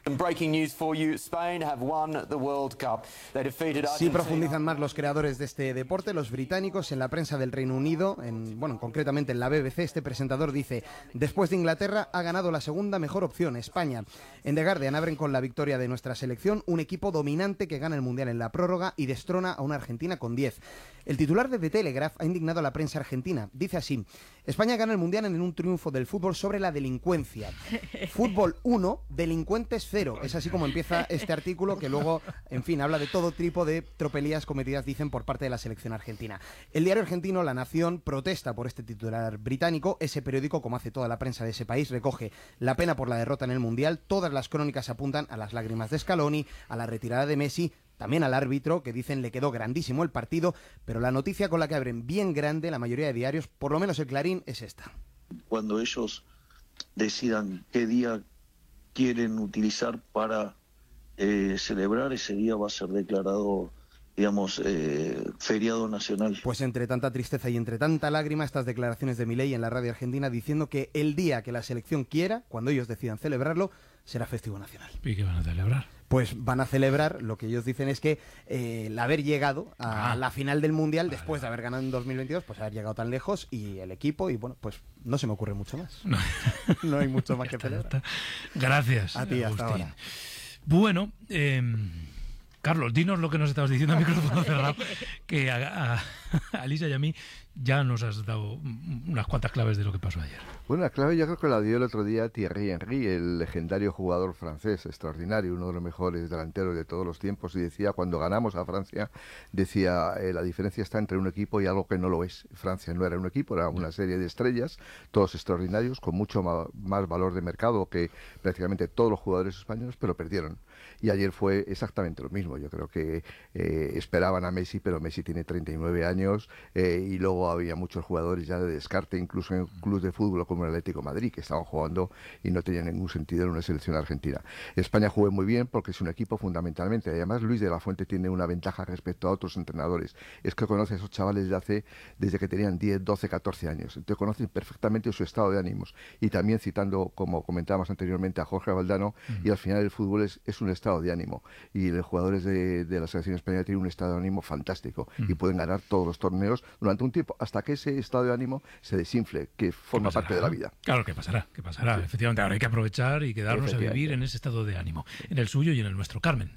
Sí profundizan más los creadores de este deporte, los británicos. En la prensa del Reino Unido, en, bueno, concretamente en la B B C, este presentador dice: después de Inglaterra ha ganado la segunda mejor opción, España. En The Guardian abren con la victoria de nuestra selección, un equipo dominante que gana el Mundial en la prórroga y destrona a una Argentina con diez. El titular de The Telegraph ha indignado a la prensa argentina. Dice así: España gana el Mundial en un triunfo del fútbol sobre la delincuencia. Fútbol uno, delincuentes cero. Es así como empieza este artículo, que luego, en fin, habla de todo tipo de tropelías cometidas, dicen, por parte de la selección argentina. El diario argentino La Nación protesta por este titular británico. Ese periódico, como hace toda la prensa de ese país, recoge la pena por la derrota en el Mundial. Todas las crónicas apuntan a las lágrimas de Scaloni, a la retirada de Messi, también al árbitro, que dicen le quedó grandísimo el partido, pero la noticia con la que abren bien grande la mayoría de diarios, por lo menos el Clarín, es esta. Cuando ellos decidan qué día quieren utilizar para eh, celebrar, ese día va a ser declarado, digamos, eh, feriado nacional. Pues entre tanta tristeza y entre tanta lágrima, estas declaraciones de Milei en la radio argentina diciendo que el día que la selección quiera, cuando ellos decidan celebrarlo, será festivo nacional. ¿Y qué van a celebrar? Pues van a celebrar, lo que ellos dicen es que eh, el haber llegado a ah, la final del Mundial, vale, después de haber ganado en dos mil veintidós, pues haber llegado tan lejos, y el equipo, y bueno, pues no se me ocurre mucho más. No, no hay mucho más que está, celebrar. Gracias, a ti, Agustín. Hasta ahora. Bueno, eh, Carlos, dinos lo que nos estabas diciendo a micrófono cerrado, que a, a, a Lisa y a mí ya nos has dado unas cuantas claves de lo que pasó ayer. Bueno, la clave yo creo que la dio el otro día Thierry Henry, el legendario jugador francés, extraordinario, uno de los mejores delanteros de todos los tiempos, y decía, cuando ganamos a Francia, decía, eh, la diferencia está entre un equipo y algo que no lo es. Francia no era un equipo, era una serie de estrellas, todos extraordinarios, con mucho ma- más valor de mercado que prácticamente todos los jugadores españoles, pero perdieron. Y ayer fue exactamente lo mismo. Yo creo que eh, esperaban a Messi, pero Messi tiene treinta y nueve años, eh, y luego había muchos jugadores ya de descarte, incluso en clubes de fútbol como el Atlético de Madrid, que estaban jugando y no tenían ningún sentido en una selección argentina. España jugó muy bien porque es un equipo fundamentalmente. Además, Luis de la Fuente tiene una ventaja respecto a otros entrenadores. Es que conoce a esos chavales de hace, desde que tenían diez, doce, catorce años. Entonces conocen perfectamente su estado de ánimos. Y también citando, como comentábamos anteriormente, a Jorge Valdano, uh-huh. y al final el fútbol es, es un estado de ánimo. Y los jugadores de, de la selección española tienen un estado de ánimo fantástico, uh-huh. y pueden ganar todos los torneos durante un tiempo, hasta que ese estado de ánimo se desinfle, que forma parte de la vida. Claro, que pasará, que pasará. Sí. Efectivamente, ahora hay que aprovechar y quedarnos a vivir en ese estado de ánimo, en el suyo y en el nuestro. Carmen.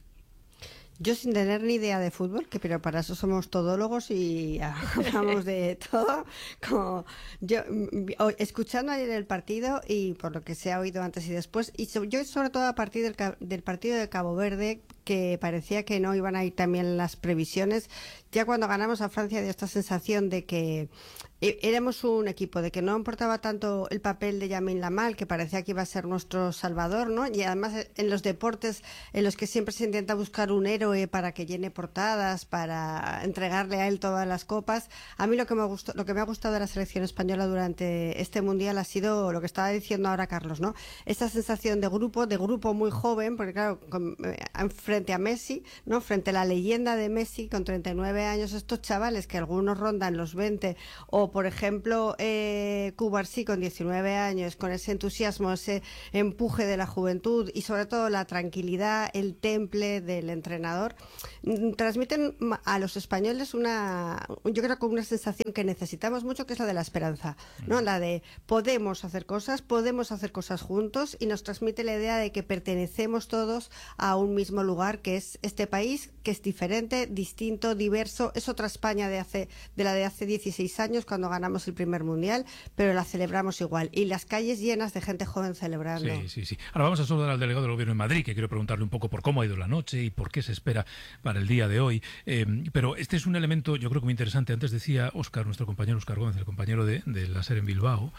Yo, sin tener ni idea de fútbol, que pero para eso somos todólogos y hablamos de todo, como yo escuchando ayer el partido y por lo que se ha oído antes y después, y so, yo sobre todo a partir del, del partido de Cabo Verde, que parecía que no iban a ir también las previsiones. Ya cuando ganamos a Francia dio esta sensación de que éramos un equipo, de que no importaba tanto el papel de Lamine Yamal, que parecía que iba a ser nuestro salvador, ¿no? Y además en los deportes en los que siempre se intenta buscar un héroe para que llene portadas, para entregarle a él todas las copas, a mí lo que me gustó, lo que me ha gustado de la selección española durante este mundial ha sido lo que estaba diciendo ahora Carlos, ¿no? Esa sensación de grupo, de grupo muy joven, porque claro, con, eh, frente a Messi, ¿no? Frente a la leyenda de Messi con treinta y nueve años, estos chavales que algunos rondan los veinte, o por ejemplo eh, Cubarsí con diecinueve años, con ese entusiasmo, ese empuje de la juventud y sobre todo la tranquilidad, el temple del entrenador, transmiten a los españoles una, yo creo que una sensación que necesitamos mucho, que es la de la esperanza, ¿no? La de podemos hacer cosas, podemos hacer cosas juntos, y nos transmite la idea de que pertenecemos todos a un mismo lugar, que es este país, que es diferente, distinto, diverso, es otra España de hace de la de hace dieciséis años, cuando ganamos el primer mundial, pero la celebramos igual, y las calles llenas de gente joven celebrando. Sí, sí, sí. Ahora vamos a saludar al delegado del Gobierno en Madrid, que quiero preguntarle un poco por cómo ha ido la noche y por qué se espera para el día de hoy. Eh, pero este es un elemento, yo creo que muy interesante. Antes decía Óscar, nuestro compañero Óscar Gómez, el compañero de, de la SER en Bilbao,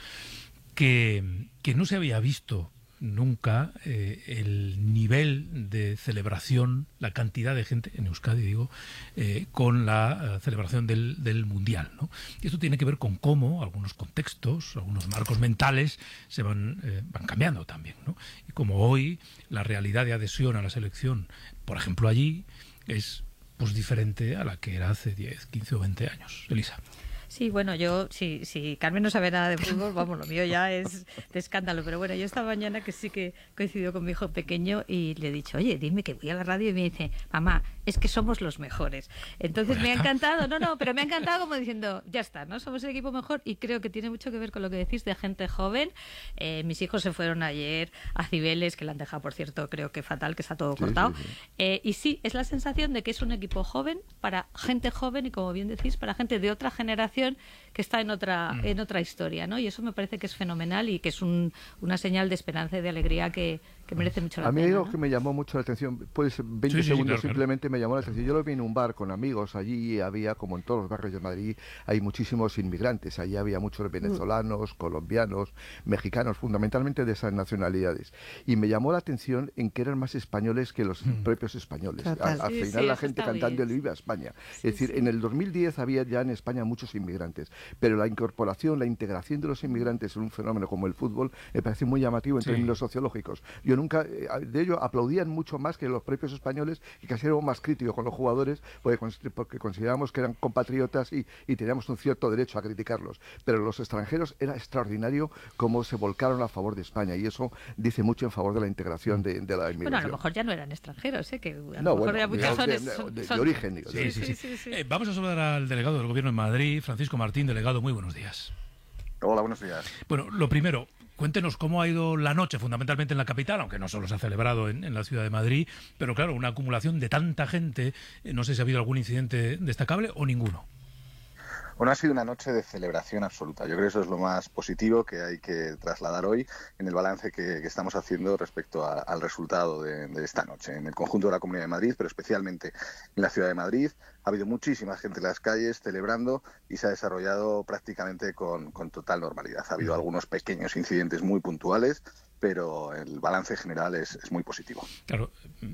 que, que no se había visto nunca eh, el nivel de celebración, la cantidad de gente, en Euskadi digo, eh, con la uh, celebración del, del Mundial, ¿no? Y esto tiene que ver con cómo algunos contextos, algunos marcos mentales se van, eh, van cambiando también, ¿no? Y como hoy la realidad de adhesión a la selección, por ejemplo allí, es pues diferente a la que era hace diez, quince o veinte años. Elisa. Sí, bueno, yo, si, si Carmen no sabe nada de fútbol, vamos, lo mío ya es de escándalo. Pero bueno, yo esta mañana que sí que coincidió con mi hijo pequeño y le he dicho, oye, dime, que voy a la radio, y me dice, mamá, es que somos los mejores. Entonces me ha encantado, no, no, pero me ha encantado como diciendo, ya está, ¿no? Somos el equipo mejor, y creo que tiene mucho que ver con lo que decís de gente joven. Eh, mis hijos se fueron ayer a Cibeles, que la han dejado, por cierto, creo que fatal, que está todo Sí, cortado. sí, sí. Eh, y sí, es la sensación de que es un equipo joven para gente joven y, como bien decís, para gente de otra generación que está en otra mm. en otra historia, ¿no? Y eso me parece que es fenomenal y que es un, una señal de esperanza y de alegría que, que merece mucho la a mí pena. hay algo ¿no? que me llamó mucho la atención, pues veinte sí, sí, segundos claro, simplemente me llamó la atención. Yo lo vi en un bar con amigos, allí había, como en todos los barrios de Madrid, hay muchísimos inmigrantes, allí había muchos venezolanos, colombianos, mexicanos, fundamentalmente de esas nacionalidades. Y me llamó la atención en que eran más españoles que los mm. propios españoles. Al, al sí, final sí, la gente cantando el Viva España. Sí, es decir, sí. en el dos mil diez había ya en España muchos inmigrantes, pero la incorporación, la integración de los inmigrantes en un fenómeno como el fútbol me parece muy llamativo en sí. términos sociológicos. Yo nunca, de ello aplaudían mucho más que los propios españoles, y casi éramos más críticos con los jugadores porque, porque considerábamos que eran compatriotas y, y teníamos un cierto derecho a criticarlos. Pero los extranjeros era extraordinario cómo se volcaron a favor de España, y eso dice mucho en favor de la integración de, de la inmigración. Bueno, a lo mejor ya no eran extranjeros, ¿eh? Que a lo no, mejor bueno, ya muchas son, de, son, de, son... de origen. Digo, sí, de sí, origen. sí, sí, sí. Eh, vamos a saludar al delegado del Gobierno en Madrid, Francisco Martín. Delegado, muy buenos días. Hola, buenos días. Bueno, lo primero, cuéntenos cómo ha ido la noche, fundamentalmente en la capital, aunque no solo se ha celebrado en, en la ciudad de Madrid, pero claro, una acumulación de tanta gente, eh, no sé si ha habido algún incidente destacable o ninguno. Bueno, ha sido una noche de celebración absoluta. Yo creo que eso es lo más positivo que hay que trasladar hoy en el balance que, que estamos haciendo respecto a, al resultado de, de esta noche. En el conjunto de la Comunidad de Madrid, pero especialmente en la ciudad de Madrid, ha habido muchísima gente en las calles celebrando y se ha desarrollado prácticamente con, con total normalidad. Ha habido algunos pequeños incidentes muy puntuales, pero el balance general es, es muy positivo. Claro,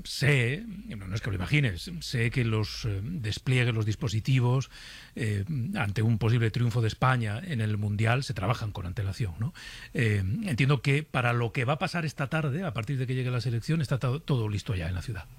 sé, no es que lo imagines, sé que los eh, despliegues, los dispositivos, eh, ante un posible triunfo de España en el Mundial, se trabajan con antelación, ¿no? Eh, entiendo que para lo que va a pasar esta tarde, a partir de que llegue la selección, está todo, todo listo ya en la ciudad.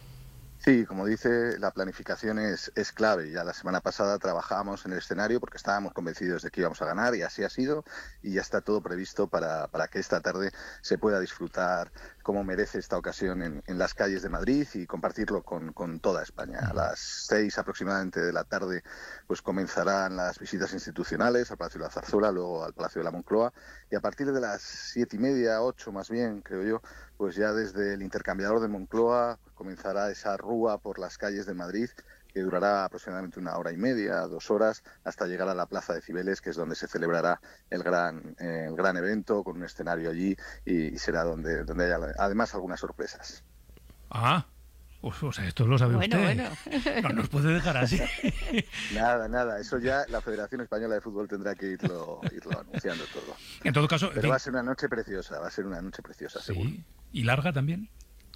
Sí, como dice, la planificación es, es clave. Ya la semana pasada trabajábamos en el escenario porque estábamos convencidos de que íbamos a ganar, y así ha sido, y ya está todo previsto para, para que esta tarde se pueda disfrutar como merece esta ocasión en, en las calles de Madrid y compartirlo con, con toda España. A las seis aproximadamente de la tarde pues comenzarán las visitas institucionales al Palacio de la Zarzuela, luego al Palacio de la Moncloa, y a partir de las siete y media, ocho más bien, creo yo, pues ya desde el intercambiador de Moncloa comenzará esa rúa por las calles de Madrid, que durará aproximadamente una hora y media, dos horas, hasta llegar a la Plaza de Cibeles, que es donde se celebrará el gran, eh, el gran evento, con un escenario allí, y, y será donde, donde haya además algunas sorpresas. Ah, Uf, o sea, esto lo sabe bueno, usted. Bueno. No nos puede dejar así. Nada, nada. Eso ya la Federación Española de Fútbol tendrá que irlo, irlo anunciando todo. En todo caso... Pero va a ser una noche preciosa, va a ser una noche preciosa, sí. seguro. ¿Y larga también?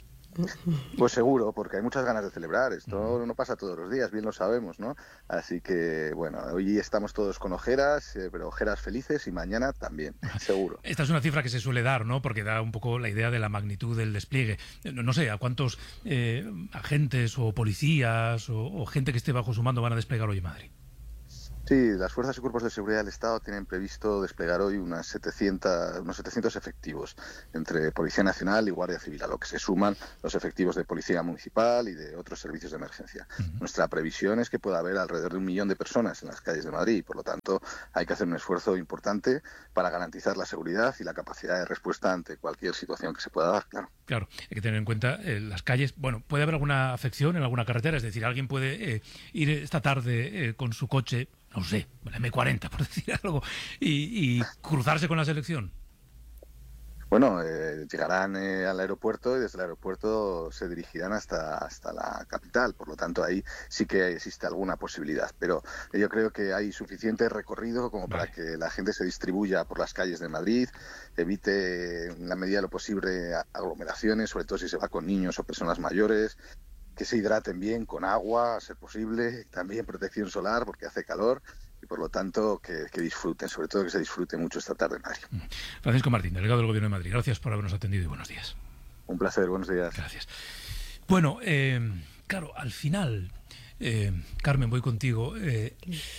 Pues seguro, porque hay muchas ganas de celebrar. Esto no pasa todos los días, bien lo sabemos, ¿no? Así que, bueno, hoy estamos todos con ojeras, eh, pero ojeras felices, y mañana también, seguro. Esta es una cifra que se suele dar, ¿no? Porque da un poco la idea de la magnitud del despliegue. No, no sé, ¿a cuántos eh, agentes o policías o, o gente que esté bajo su mando van a desplegar hoy en Madrid? Sí, las fuerzas y cuerpos de seguridad del Estado tienen previsto desplegar hoy unas setecientos, unos setecientos efectivos entre Policía Nacional y Guardia Civil, a lo que se suman los efectivos de Policía Municipal y de otros servicios de emergencia. Uh-huh. Nuestra previsión es que pueda haber alrededor de un millón de personas en las calles de Madrid y, por lo tanto, hay que hacer un esfuerzo importante para garantizar la seguridad y la capacidad de respuesta ante cualquier situación que se pueda dar, claro. Claro, hay que tener en cuenta eh, las calles. Bueno, puede haber alguna afección en alguna carretera, es decir, alguien puede eh, ir esta tarde eh, con su coche, no sé, la eme cuarenta, por decir algo, y, y cruzarse con la selección. Bueno, eh, llegarán eh, al aeropuerto y desde el aeropuerto se dirigirán hasta, hasta la capital. Por lo tanto, ahí sí que existe alguna posibilidad. Pero yo creo que hay suficiente recorrido como para vale. que la gente se distribuya por las calles de Madrid, evite en la medida de lo posible aglomeraciones, sobre todo si se va con niños o personas mayores, que se hidraten bien con agua, a ser posible, también protección solar porque hace calor. Y por lo tanto, que, que disfruten, sobre todo que se disfrute mucho esta tarde en Madrid. Francisco Martín, delegado del Gobierno de Madrid, gracias por habernos atendido y buenos días. Un placer, buenos días. Gracias. Bueno, eh, claro, al final, eh, Carmen, voy contigo. Eh,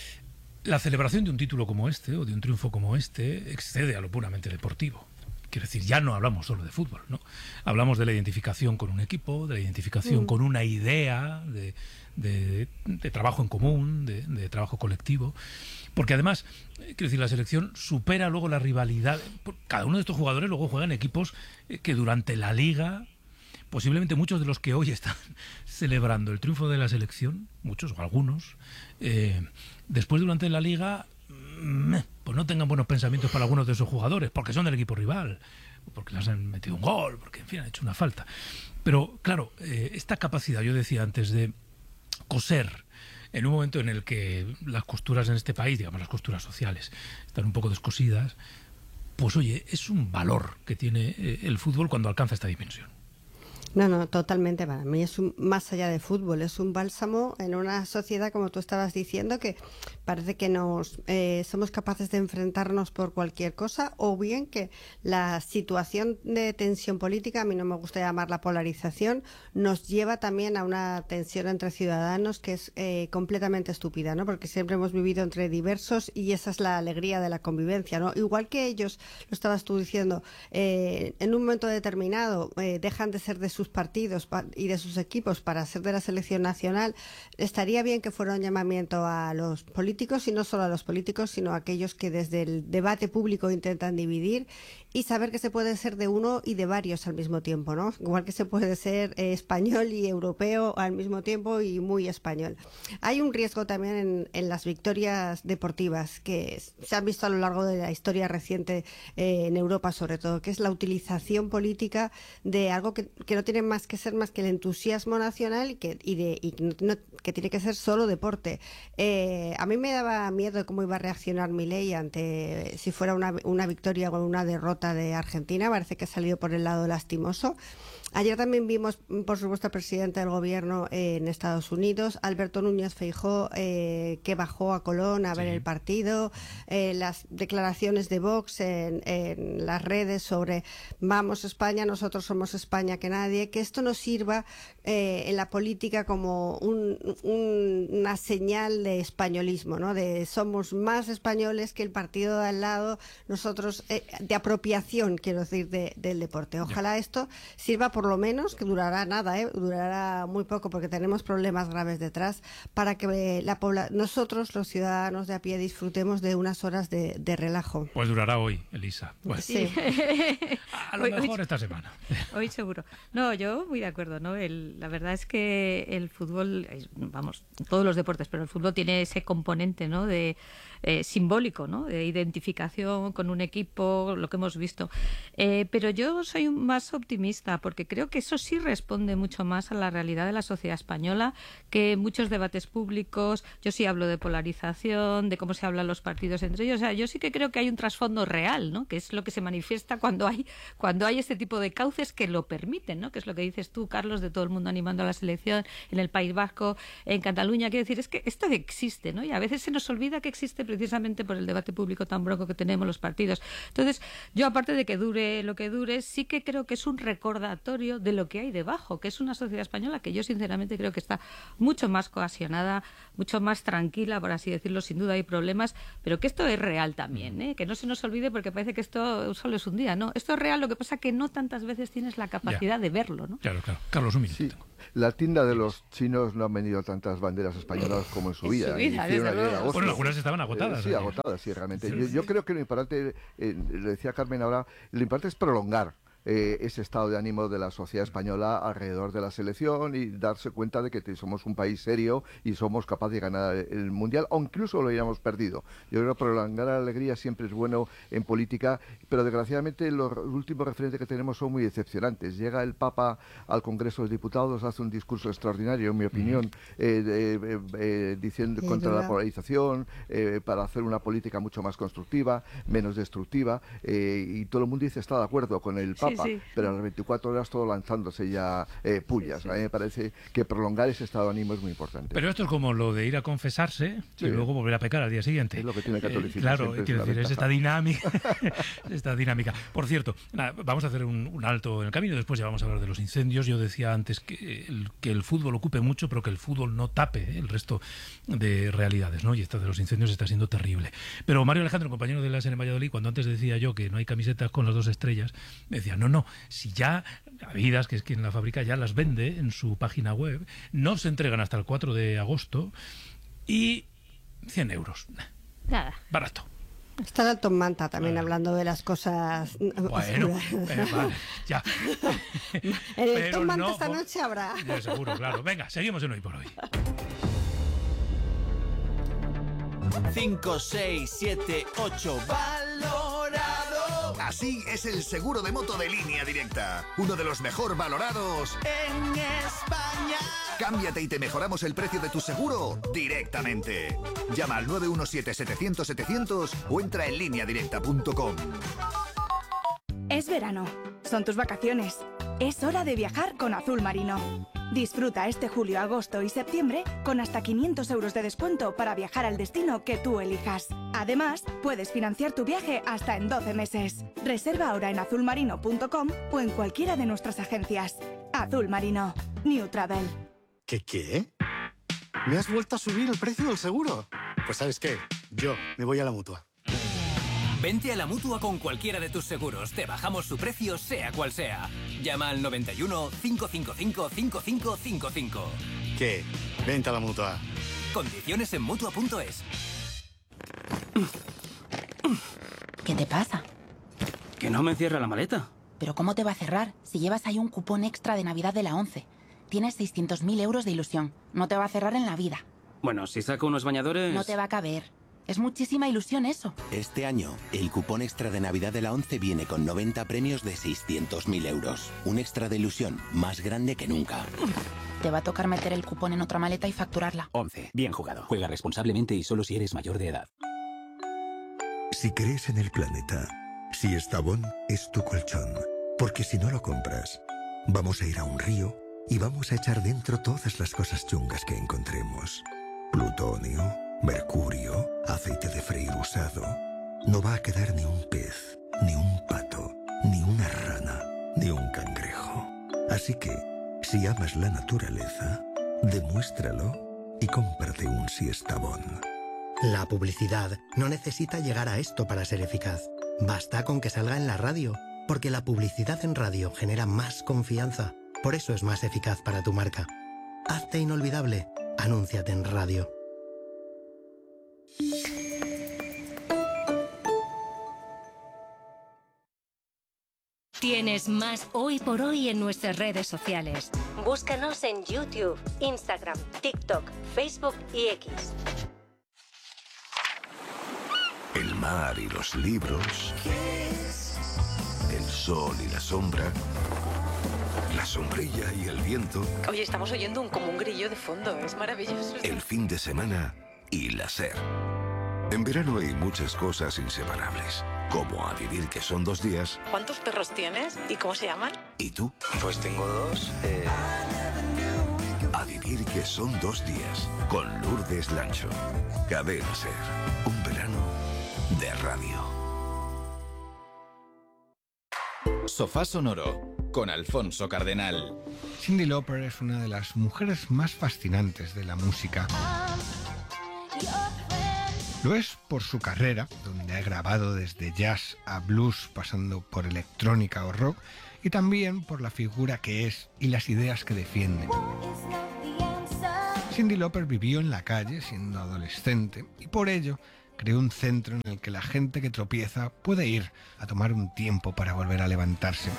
la celebración de un título como este, o de un triunfo como este, excede a lo puramente deportivo. Quiero decir, ya no hablamos solo de fútbol, ¿no? Hablamos de la identificación con un equipo, de la identificación mm. con una idea, de... De, de trabajo en común, de, de trabajo colectivo, porque además, quiero decir, la selección supera luego la rivalidad. Cada uno de estos jugadores luego juega en equipos que durante la liga, posiblemente muchos de los que hoy están celebrando el triunfo de la selección, muchos o algunos, eh, después durante la liga, meh, pues no tengan buenos pensamientos para algunos de esos jugadores, porque son del equipo rival, porque les han metido un gol, porque en fin han hecho una falta. Pero claro, eh, esta capacidad, yo decía antes, de coser en un momento en el que las costuras en este país, digamos las costuras sociales, están un poco descosidas, pues oye, es un valor que tiene el fútbol cuando alcanza esta dimensión. No, no, totalmente. Para mí es un, más allá de fútbol, es un bálsamo en una sociedad, como tú estabas diciendo, que parece que nos eh, somos capaces de enfrentarnos por cualquier cosa, o bien que la situación de tensión política, a mí no me gusta llamarla polarización, nos lleva también a una tensión entre ciudadanos que es eh, completamente estúpida, ¿no? Porque siempre hemos vivido entre diversos y esa es la alegría de la convivencia, ¿no? Igual que ellos, lo estabas tú diciendo, eh, en un momento determinado eh, dejan de ser de sus partidos y de sus equipos para ser de la selección nacional, estaría bien que fuera un llamamiento a los políticos, y no solo a los políticos, sino a aquellos que desde el debate público intentan dividir, y saber que se puede ser de uno y de varios al mismo tiempo, ¿no? Igual que se puede ser eh, español y europeo al mismo tiempo y muy español. Hay un riesgo también en, en las victorias deportivas que se han visto a lo largo de la historia reciente eh, en Europa, sobre todo, que es la utilización política de algo que, que no tiene más que ser más que el entusiasmo nacional y que, y de, y no, no, que tiene que ser solo deporte. Eh, a mí me daba miedo cómo iba a reaccionar Milei ante si fuera una, una victoria o una derrota de Argentina. Parece que ha salido por el lado lastimoso. Ayer también vimos, por supuesto, al presidente del gobierno eh, en Estados Unidos, Alberto Núñez Feijóo, eh, que bajó a Colón a ver sí. el partido, eh, las declaraciones de Vox en, en las redes sobre vamos España, nosotros somos España que nadie, que esto nos sirva eh, en la política como un, un, una señal de españolismo, ¿no? De somos más españoles que el partido de al lado, nosotros, eh, de apropiación, quiero decir, de, del deporte. Ojalá esto sirva por por lo menos, que durará nada, ¿eh? durará muy poco porque tenemos problemas graves detrás, para que la pobla nosotros, los ciudadanos de a pie, disfrutemos de unas horas de, de relajo. Pues durará hoy, Elisa. Pues, sí. A lo hoy, mejor hoy, esta semana. Hoy seguro. No, no, yo muy de acuerdo, ¿no? El, la verdad es que el fútbol, vamos, todos los deportes, pero el fútbol tiene ese componente, ¿no? De eh, simbólico, ¿no? De identificación con un equipo, lo que hemos visto. Eh, pero yo soy más optimista porque creo que eso sí responde mucho más a la realidad de la sociedad española que muchos debates públicos. Yo sí hablo de polarización, de cómo se hablan los partidos entre ellos. O sea, yo sí que creo que hay un trasfondo real, ¿no? Que es lo que se manifiesta cuando hay cuando hay este tipo de cauces que lo permiten, ¿no? Que es lo que dices tú, Carlos, de todo el mundo animando a la selección en el País Vasco, en Cataluña. Quiero decir, es que esto existe, ¿no? Y a veces se nos olvida que existe precisamente por el debate público tan bronco que tenemos los partidos. Entonces, yo aparte de que dure lo que dure, sí que creo que es un recordatorio de lo que hay debajo, que es una sociedad española que yo sinceramente creo que está mucho más cohesionada, mucho más tranquila, por así decirlo. Sin duda hay problemas, pero que esto es real también, ¿eh? Que no se nos olvide porque parece que esto solo es un día, ¿no? Esto es real, lo que pasa que no tantas veces tienes la capacidad ya. de verlo, ¿no? Claro, claro. Carlos, un minuto. Sí. La tienda de los chinos no han vendido tantas banderas españolas como en su vida. En su vida, desde luego. Bueno, algunas estaban agotadas. Eh, sí, agotadas, sí, realmente. Sí, yo, sí. yo creo que lo importante, eh, le decía Carmen ahora, lo importante es prolongar Eh, ese estado de ánimo de la sociedad española alrededor de la selección y darse cuenta de que te, somos un país serio y somos capaces de ganar el Mundial, o incluso lo hayamos perdido. Yo creo que prolongar la alegría siempre es bueno en política, pero desgraciadamente los últimos referentes que tenemos son muy decepcionantes. Llega el Papa al Congreso de Diputados, hace un discurso extraordinario, en mi opinión, mm. eh, eh, eh, diciendo sí, contra la polarización, eh, para hacer una política mucho más constructiva, menos destructiva, eh, y todo el mundo dice está de acuerdo con el Papa. Sí, sí. Pero a las veinticuatro horas todo lanzándose ya eh, pullas. Sí, sí. A mí me parece que prolongar ese estado de ánimo es muy importante. Pero esto es como lo de ir a confesarse sí. y luego volver a pecar al día siguiente. Es lo que tiene el catolicismo. Eh, claro, quiero decir, es esta dinámica. esta dinámica. Por cierto, nada, vamos a hacer un, un alto en el camino, después ya vamos a hablar de los incendios. Yo decía antes que el, que el fútbol ocupe mucho, pero que el fútbol no tape el resto de realidades, ¿no? Y esta de los incendios está siendo terrible. Pero Mario Alejandro, compañero de la S N Valladolid, cuando antes decía yo que no hay camisetas con las dos estrellas, me decía, no, no, si ya Adidas, que es quien la fabrica, ya las vende en su página web, no se entregan hasta el cuatro de agosto y cien euros. Nada. Barato. Está Dalton Manta también vale. hablando de las cosas. Bueno, eh, vale, ya. En el Dalton Manta no, esta noche habrá. Ya, seguro, claro. Venga, seguimos en Hoy por Hoy. cinco, seis, siete, ocho, valorado. Así es el seguro de moto de Línea Directa, uno de los mejor valorados en España. Cámbiate y te mejoramos el precio de tu seguro directamente. Llama al nueve uno siete, setecientos, setecientos o entra en línea directa punto com. Es verano, son tus vacaciones. Es hora de viajar con Azul Marino. Disfruta este julio, agosto y septiembre con hasta quinientos euros de descuento para viajar al destino que tú elijas. Además, puedes financiar tu viaje hasta en doce meses. Reserva ahora en azul marino punto com o en cualquiera de nuestras agencias. Azul Marino. New Travel. ¿Qué qué? ¿Me has vuelto a subir el precio del seguro? Pues ¿sabes qué? Yo me voy a la Mutua. Vente a la Mutua con cualquiera de tus seguros. Te bajamos su precio, sea cual sea. Llama al noventa y uno, cinco cinco cinco, cinco cinco cinco cinco. ¿Qué? Vente a la Mutua. Condiciones en Mutua punto es. ¿Qué te pasa? Que no me cierra la maleta. ¿Pero cómo te va a cerrar si llevas ahí un cupón extra de Navidad de la ONCE? Tienes seiscientos mil euros de ilusión. No te va a cerrar en la vida. Bueno, si saco unos bañadores... No te va a caber. Es muchísima ilusión eso. Este año, el cupón extra de Navidad de la ONCE viene con noventa premios de seiscientos mil euros. Un extra de ilusión más grande que nunca. Te va a tocar meter el cupón en otra maleta y facturarla. ONCE. Bien jugado. Juega responsablemente y solo si eres mayor de edad. Si crees en el planeta, si Estavón es tu colchón. Porque si no lo compras, vamos a ir a un río y vamos a echar dentro todas las cosas chungas que encontremos. Plutonio, mercurio, aceite de freír usado. No va a quedar ni un pez, ni un pato, ni una rana, ni un cangrejo. Así que, si amas la naturaleza, demuéstralo y cómprate un Siestabón. La publicidad no necesita llegar a esto para ser eficaz. Basta con que salga en la radio, porque la publicidad en radio genera más confianza. Por eso es más eficaz para tu marca. Hazte inolvidable. Anúnciate en radio. Tienes más Hoy por Hoy en nuestras redes sociales. Búscanos en YouTube, Instagram, TikTok, Facebook y X. El mar y los libros, el sol y la sombra, la sombrilla y el viento, Oye, estamos oyendo un, como un grillo de fondo, es maravilloso. el fin de semana y la SER. En verano hay muchas cosas inseparables, como A Vivir que son dos días. ¿Cuántos perros tienes y cómo se llaman? ¿Y tú? Pues tengo dos. Eh... A Vivir que son dos días, con Lourdes Lancho. Cadena SER, un verano de radio. Sofá Sonoro, con Alfonso Cardenal. Cyndi Lauper es una de las mujeres más fascinantes de la música. Lo es por su carrera, donde ha grabado desde jazz a blues, pasando por electrónica o rock, y también por la figura que es y las ideas que defiende. Cyndi Lauper vivió en la calle siendo adolescente y por ello creó un centro en el que la gente que tropieza puede ir a tomar un tiempo para volver a levantarse.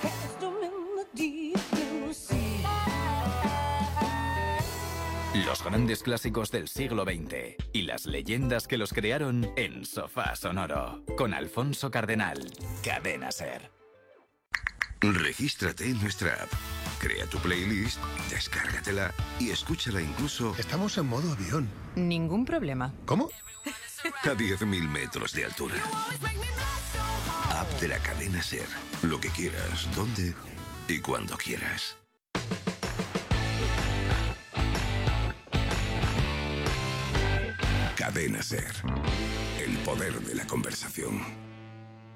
Los grandes clásicos del siglo veinte y las leyendas que los crearon en Sofá Sonoro, con Alfonso Cardenal. Cadena SER. Regístrate en nuestra app, crea tu playlist, descárgatela y escúchala incluso... Estamos en modo avión. Ningún problema. ¿Cómo? A diez mil metros de altura. App de la cadena SER. Lo que quieras, donde y cuando quieras. Cadena SER. El poder de la conversación.